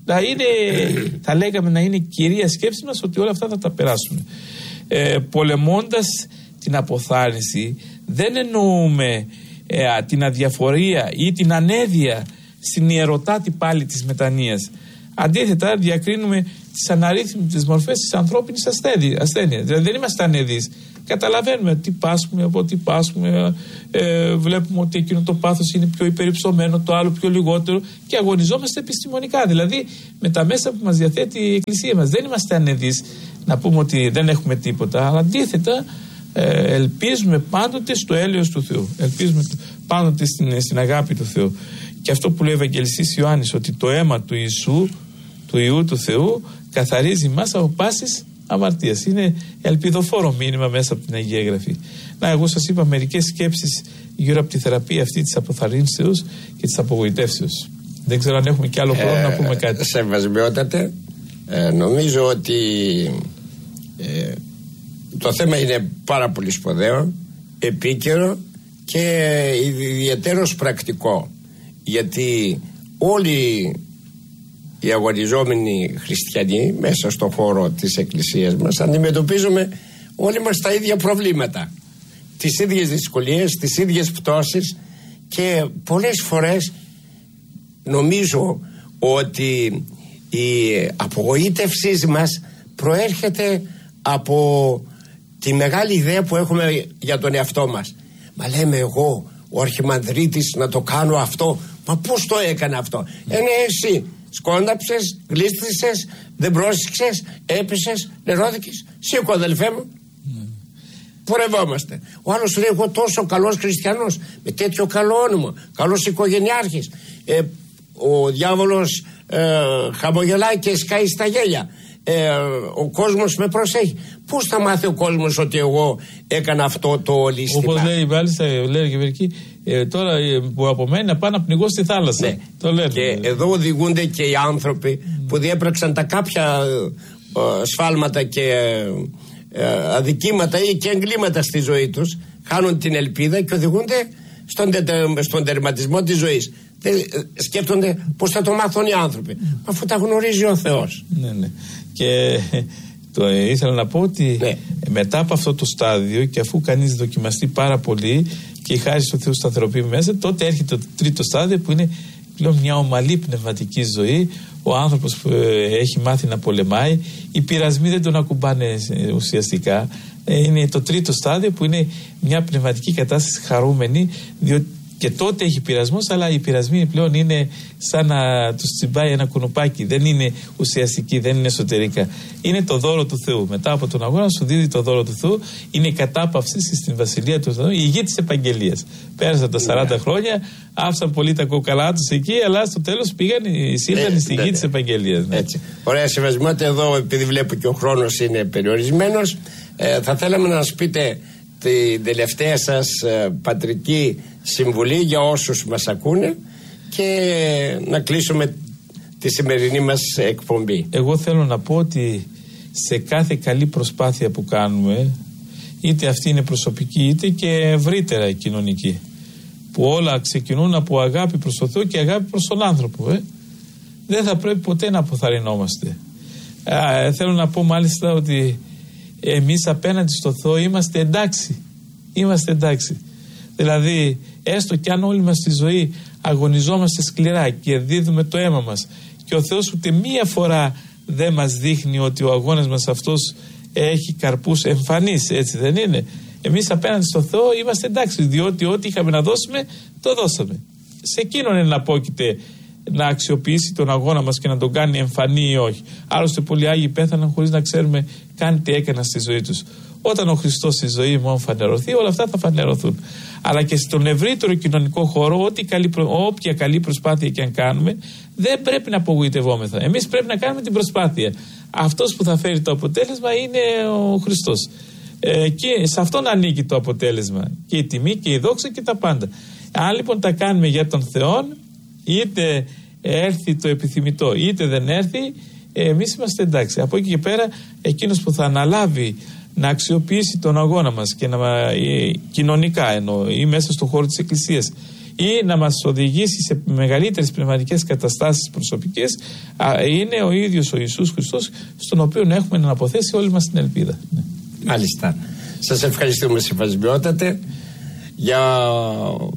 Θα λέγαμε να είναι κυρία σκέψη μας ότι όλα αυτά θα τα περάσουμε. Πολεμώντας την αποθάρρυνση, δεν εννοούμε την αδιαφορία ή την ανέδεια στην ιεροτάτη πάλι της μετανοίας. Αντίθετα, διακρίνουμε τις αναρρύθμιτες μορφές της ανθρώπινης ασθένειας. Δηλαδή δεν είμαστε ανεδείς. Καταλαβαίνουμε τι πάσχουμε, από τι πάσχουμε, βλέπουμε ότι εκείνο το πάθος είναι πιο υπερυψωμένο, το άλλο πιο λιγότερο, και αγωνιζόμαστε επιστημονικά. Δηλαδή με τα μέσα που μας διαθέτει η Εκκλησία μας. Δεν είμαστε ανεδείς να πούμε ότι δεν έχουμε τίποτα, αλλά αντίθετα ελπίζουμε πάντοτε στο έλεος του Θεού. Ελπίζουμε πάντοτε στην αγάπη του Θεού. Και αυτό που λέει ο Ευαγγελιστής Ιωάννης, ότι το αίμα του Ιησού, του Υιού του Θεού, καθαρίζει μας από πάσης αμαρτίας. Είναι ελπιδοφόρο μήνυμα μέσα από την Αγία Γραφή. Εγώ σας είπα μερικές σκέψεις γύρω από τη θεραπεία αυτή της αποθαρρύνσεως και της απογοητεύσεως. Δεν ξέρω αν έχουμε κι άλλο χρόνο να πούμε κάτι. Σεβασμιότατε, νομίζω ότι το θέμα είναι πάρα πολύ σπουδαίο, επίκαιρο και ιδιαίτερος πρακτικό, γιατί όλοι οι αγωνιζόμενοι χριστιανοί μέσα στο χώρο της Εκκλησίας μας αντιμετωπίζουμε όλοι μας τα ίδια προβλήματα, τις ίδιες δυσκολίες, τις ίδιες πτώσεις, και πολλές φορές νομίζω ότι η απογοήτευσή μας προέρχεται από τη μεγάλη ιδέα που έχουμε για τον εαυτό μας. Μα λέμε, εγώ ο αρχιμανδρίτης να το κάνω αυτό, μα πώς το έκανε αυτό? Ναι, εσύ σκόνταψες, γλίστρισες, δεν πρόσεξες, έπεσες, νερώθηκες. Σήκω αδελφέ μου. Πορευόμαστε. Ο άλλος σου λέει, εγώ τόσο καλός χριστιανός, με τέτοιο καλό όνομα, καλός οικογενειάρχης. Ο διάβολος χαμογελάει και σκάει στα γέλια. Ο κόσμος με προσέχει. Πώς θα μάθει ο κόσμος ότι εγώ έκανα αυτό το ολίσθημα? Όπως λέει μάλιστα, λέει και μερικοί, τώρα που απομένει να πάω να πνιγώ στη θάλασσα. Ναι. Το λένε. Και εδώ οδηγούνται και οι άνθρωποι που διέπραξαν τα κάποια σφάλματα και αδικήματα ή και εγκλήματα στη ζωή τους, χάνουν την ελπίδα και οδηγούνται στον τερματισμό της ζωής. Σκέφτονται πώς θα το μάθουν οι άνθρωποι, αφού τα γνωρίζει ο Θεός. Ναι. Και ήθελα να πω ότι μετά από αυτό το στάδιο, και αφού κανείς δοκιμαστεί πάρα πολύ και η χάρη του Θεού σταθεροποιεί μέσα, τότε έρχεται το τρίτο στάδιο, που είναι πλέον μια ομαλή πνευματική ζωή. Ο άνθρωπος που έχει μάθει να πολεμάει, οι πειρασμοί δεν τον ακουμπάνε ουσιαστικά. Είναι το τρίτο στάδιο, που είναι μια πνευματική κατάσταση χαρούμενη, διότι και τότε έχει πειρασμούς, αλλά οι πειρασμοί πλέον είναι σαν να τους τσιμπάει ένα κουνουπάκι. Δεν είναι ουσιαστικοί, δεν είναι εσωτερικά. Είναι το δώρο του Θεού. Μετά από τον αγώνα σου δίδει το δώρο του Θεού. Είναι η κατάπαυση στην Βασιλεία του Θεού, η γη της επαγγελίας. Πέρασαν τα 40 χρόνια, άφησαν πολύ τα κοκαλά τους εκεί, αλλά στο τέλος σύμφωνοι στη γη της επαγγελίας. Ναι. Έτσι. Ωραία, σεβασμάτε, εδώ, επειδή βλέπω και ο χρόνος είναι περιορισμένος, θα θέλαμε να μας πείτε την τελευταία σας πατρική συμβουλή για όσους μας ακούνε και να κλείσουμε τη σημερινή μας εκπομπή. Εγώ θέλω να πω ότι σε κάθε καλή προσπάθεια που κάνουμε, είτε αυτή είναι προσωπική είτε και ευρύτερα κοινωνική, που όλα ξεκινούν από αγάπη προς τον Θεό και αγάπη προς τον άνθρωπο, δεν θα πρέπει ποτέ να αποθαρρυνόμαστε. Θέλω να πω μάλιστα ότι εμείς απέναντι στο Θεό είμαστε εντάξει. Είμαστε εντάξει. Δηλαδή, έστω κι αν όλη μας τη ζωή αγωνιζόμαστε σκληρά και δίδουμε το αίμα μας, και ο Θεός ούτε μία φορά δεν μας δείχνει ότι ο αγώνας μας αυτός έχει καρπούς εμφανείς, έτσι δεν είναι? Εμείς απέναντι στο Θεό είμαστε εντάξει, διότι ό,τι είχαμε να δώσουμε, το δώσαμε. Σε εκείνον είναι να απόκειται να αξιοποιήσει τον αγώνα μας και να τον κάνει εμφανή ή όχι. Άλλωστε, πολλοί Άγιοι πέθαναν χωρίς να ξέρουμε καν τι έκαναν στη ζωή τους. Όταν ο Χριστός στη ζωή μου φανερωθεί, όλα αυτά θα φανερωθούν. Αλλά και στον ευρύτερο κοινωνικό χώρο, όποια καλή προσπάθεια και αν κάνουμε, δεν πρέπει να απογοητευόμεθα. Εμείς πρέπει να κάνουμε την προσπάθεια. Αυτός που θα φέρει το αποτέλεσμα είναι ο Χριστός. Και σε αυτόν ανήκει το αποτέλεσμα. Και η τιμή και η δόξα και τα πάντα. Αν λοιπόν τα κάνουμε για τον Θεό, είτε έρθει το επιθυμητό είτε δεν έρθει, εμείς είμαστε εντάξει. Από εκεί και πέρα, εκείνος που θα αναλάβει να αξιοποιήσει τον αγώνα μας και κοινωνικά εννοώ, ή μέσα στον χώρο της Εκκλησίας, ή να μας οδηγήσει σε μεγαλύτερες πνευματικές καταστάσεις προσωπικές, είναι ο ίδιος ο Ιησούς Χριστός, στον οποίο έχουμε να αποθέσει όλη μας την ελπίδα. Μάλιστα. Σας ευχαριστούμε, Σεβασμιότατε, για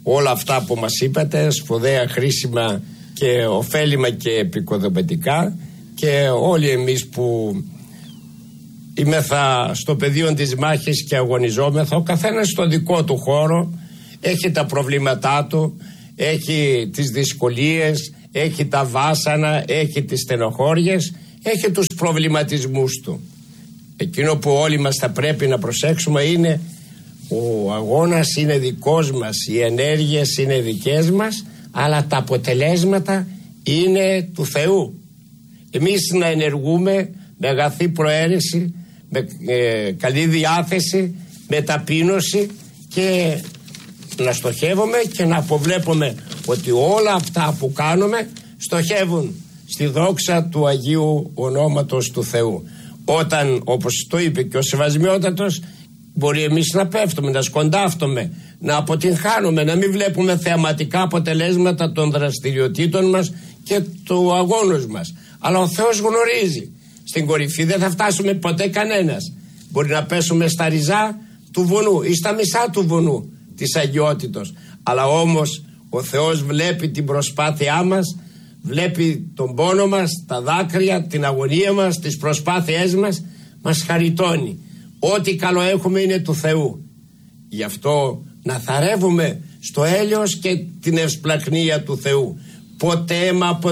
όλα αυτά που μας είπατε, σπουδαία, χρήσιμα και ωφέλιμα και επικοδομητικά, και όλοι εμείς που είμεθα στο πεδίο της μάχης και αγωνιζόμεθα, ο καθένας στο δικό του χώρο έχει τα προβλήματά του, έχει τις δυσκολίες, έχει τα βάσανα, έχει τις στενοχώριες, έχει τους προβληματισμούς του. Εκείνο που όλοι μας θα πρέπει να προσέξουμε είναι ο αγώνας είναι δικός μας, οι ενέργειες είναι δικές μας, αλλά τα αποτελέσματα είναι του Θεού. Εμείς να ενεργούμε με αγαθή προαίρεση, με καλή διάθεση, με ταπείνωση, και να στοχεύουμε και να αποβλέπουμε ότι όλα αυτά που κάνουμε στοχεύουν στη δόξα του Αγίου Ονόματος του Θεού. Όταν, όπως το είπε και ο Σεβασμιότατος, μπορεί εμείς να πέφτουμε, να σκοντάφτουμε, να αποτυγχάνουμε, να μην βλέπουμε θεαματικά αποτελέσματα των δραστηριοτήτων μας και του αγώνος μας. Αλλά ο Θεός γνωρίζει. Στην κορυφή δεν θα φτάσουμε ποτέ κανένας. Μπορεί να πέσουμε στα ριζά του βουνού ή στα μισά του βουνού της αγιότητος. Αλλά όμως ο Θεός βλέπει την προσπάθειά μας, βλέπει τον πόνο μας, τα δάκρυα, την αγωνία μας, τις προσπάθειές μας, μας χαριτώνει. Ό,τι καλό έχουμε είναι του Θεού. Γι' αυτό να θαρεύουμε στο έλεος και την ευσπλαχνία του Θεού. Ποτέ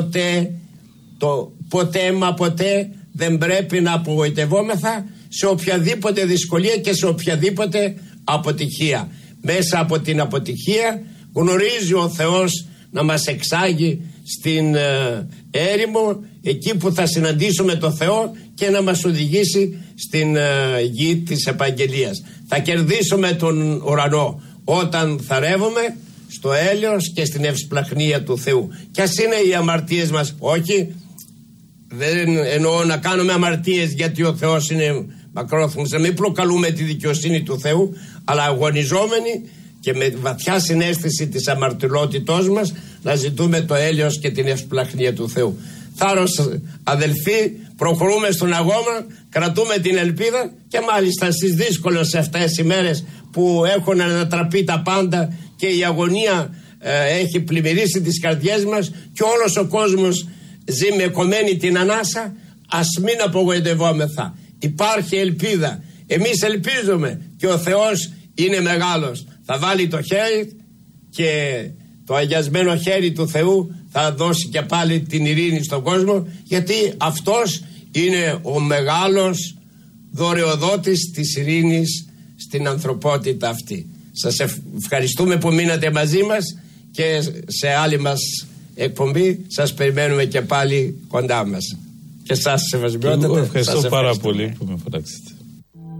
μα ποτέ δεν πρέπει να απογοητευόμεθα σε οποιαδήποτε δυσκολία και σε οποιαδήποτε αποτυχία. Μέσα από την αποτυχία γνωρίζει ο Θεός να μας εξάγει στην έρημο, εκεί που θα συναντήσουμε το Θεό, και να μας οδηγήσει στην γη της επαγγελίας. Θα κερδίσουμε τον ουρανό όταν θαρεύουμε στο έλεος και στην ευσπλαχνία του Θεού. Κι ας είναι οι αμαρτίες μας, όχι, δεν εννοώ να κάνουμε αμαρτίες γιατί ο Θεός είναι μακρόθυμος, να μην προκαλούμε τη δικαιοσύνη του Θεού, αλλά αγωνιζόμενοι και με βαθιά συναίσθηση της αμαρτυρότητός μας να ζητούμε το έλεος και την ευσπλαχνία του Θεού. Θάρρος, αδελφοί, προχωρούμε στον αγώνα, κρατούμε την ελπίδα, και μάλιστα στις δύσκολες αυτές οι μέρες που έχουν ανατραπεί τα πάντα και η αγωνία έχει πλημμυρίσει τις καρδιές μας και όλος ο κόσμος ζει με κομμένη την ανάσα, ας μην απογοητευόμεθα. Υπάρχει ελπίδα. Εμείς ελπίζουμε και ο Θεός είναι μεγάλος. Θα βάλει το χέρι και το αγιασμένο χέρι του Θεού θα δώσει και πάλι την ειρήνη στον κόσμο, γιατί αυτός είναι ο μεγάλος δωρεοδότης της ειρήνης στην ανθρωπότητα αυτή. Σας ευχαριστούμε που μείνατε μαζί μας, και σε άλλη μας εκπομπή σας περιμένουμε και πάλι κοντά μας. Και σας, Σεβασμιότατε, ευχαριστώ πάρα πολύ που με φωνάξετε.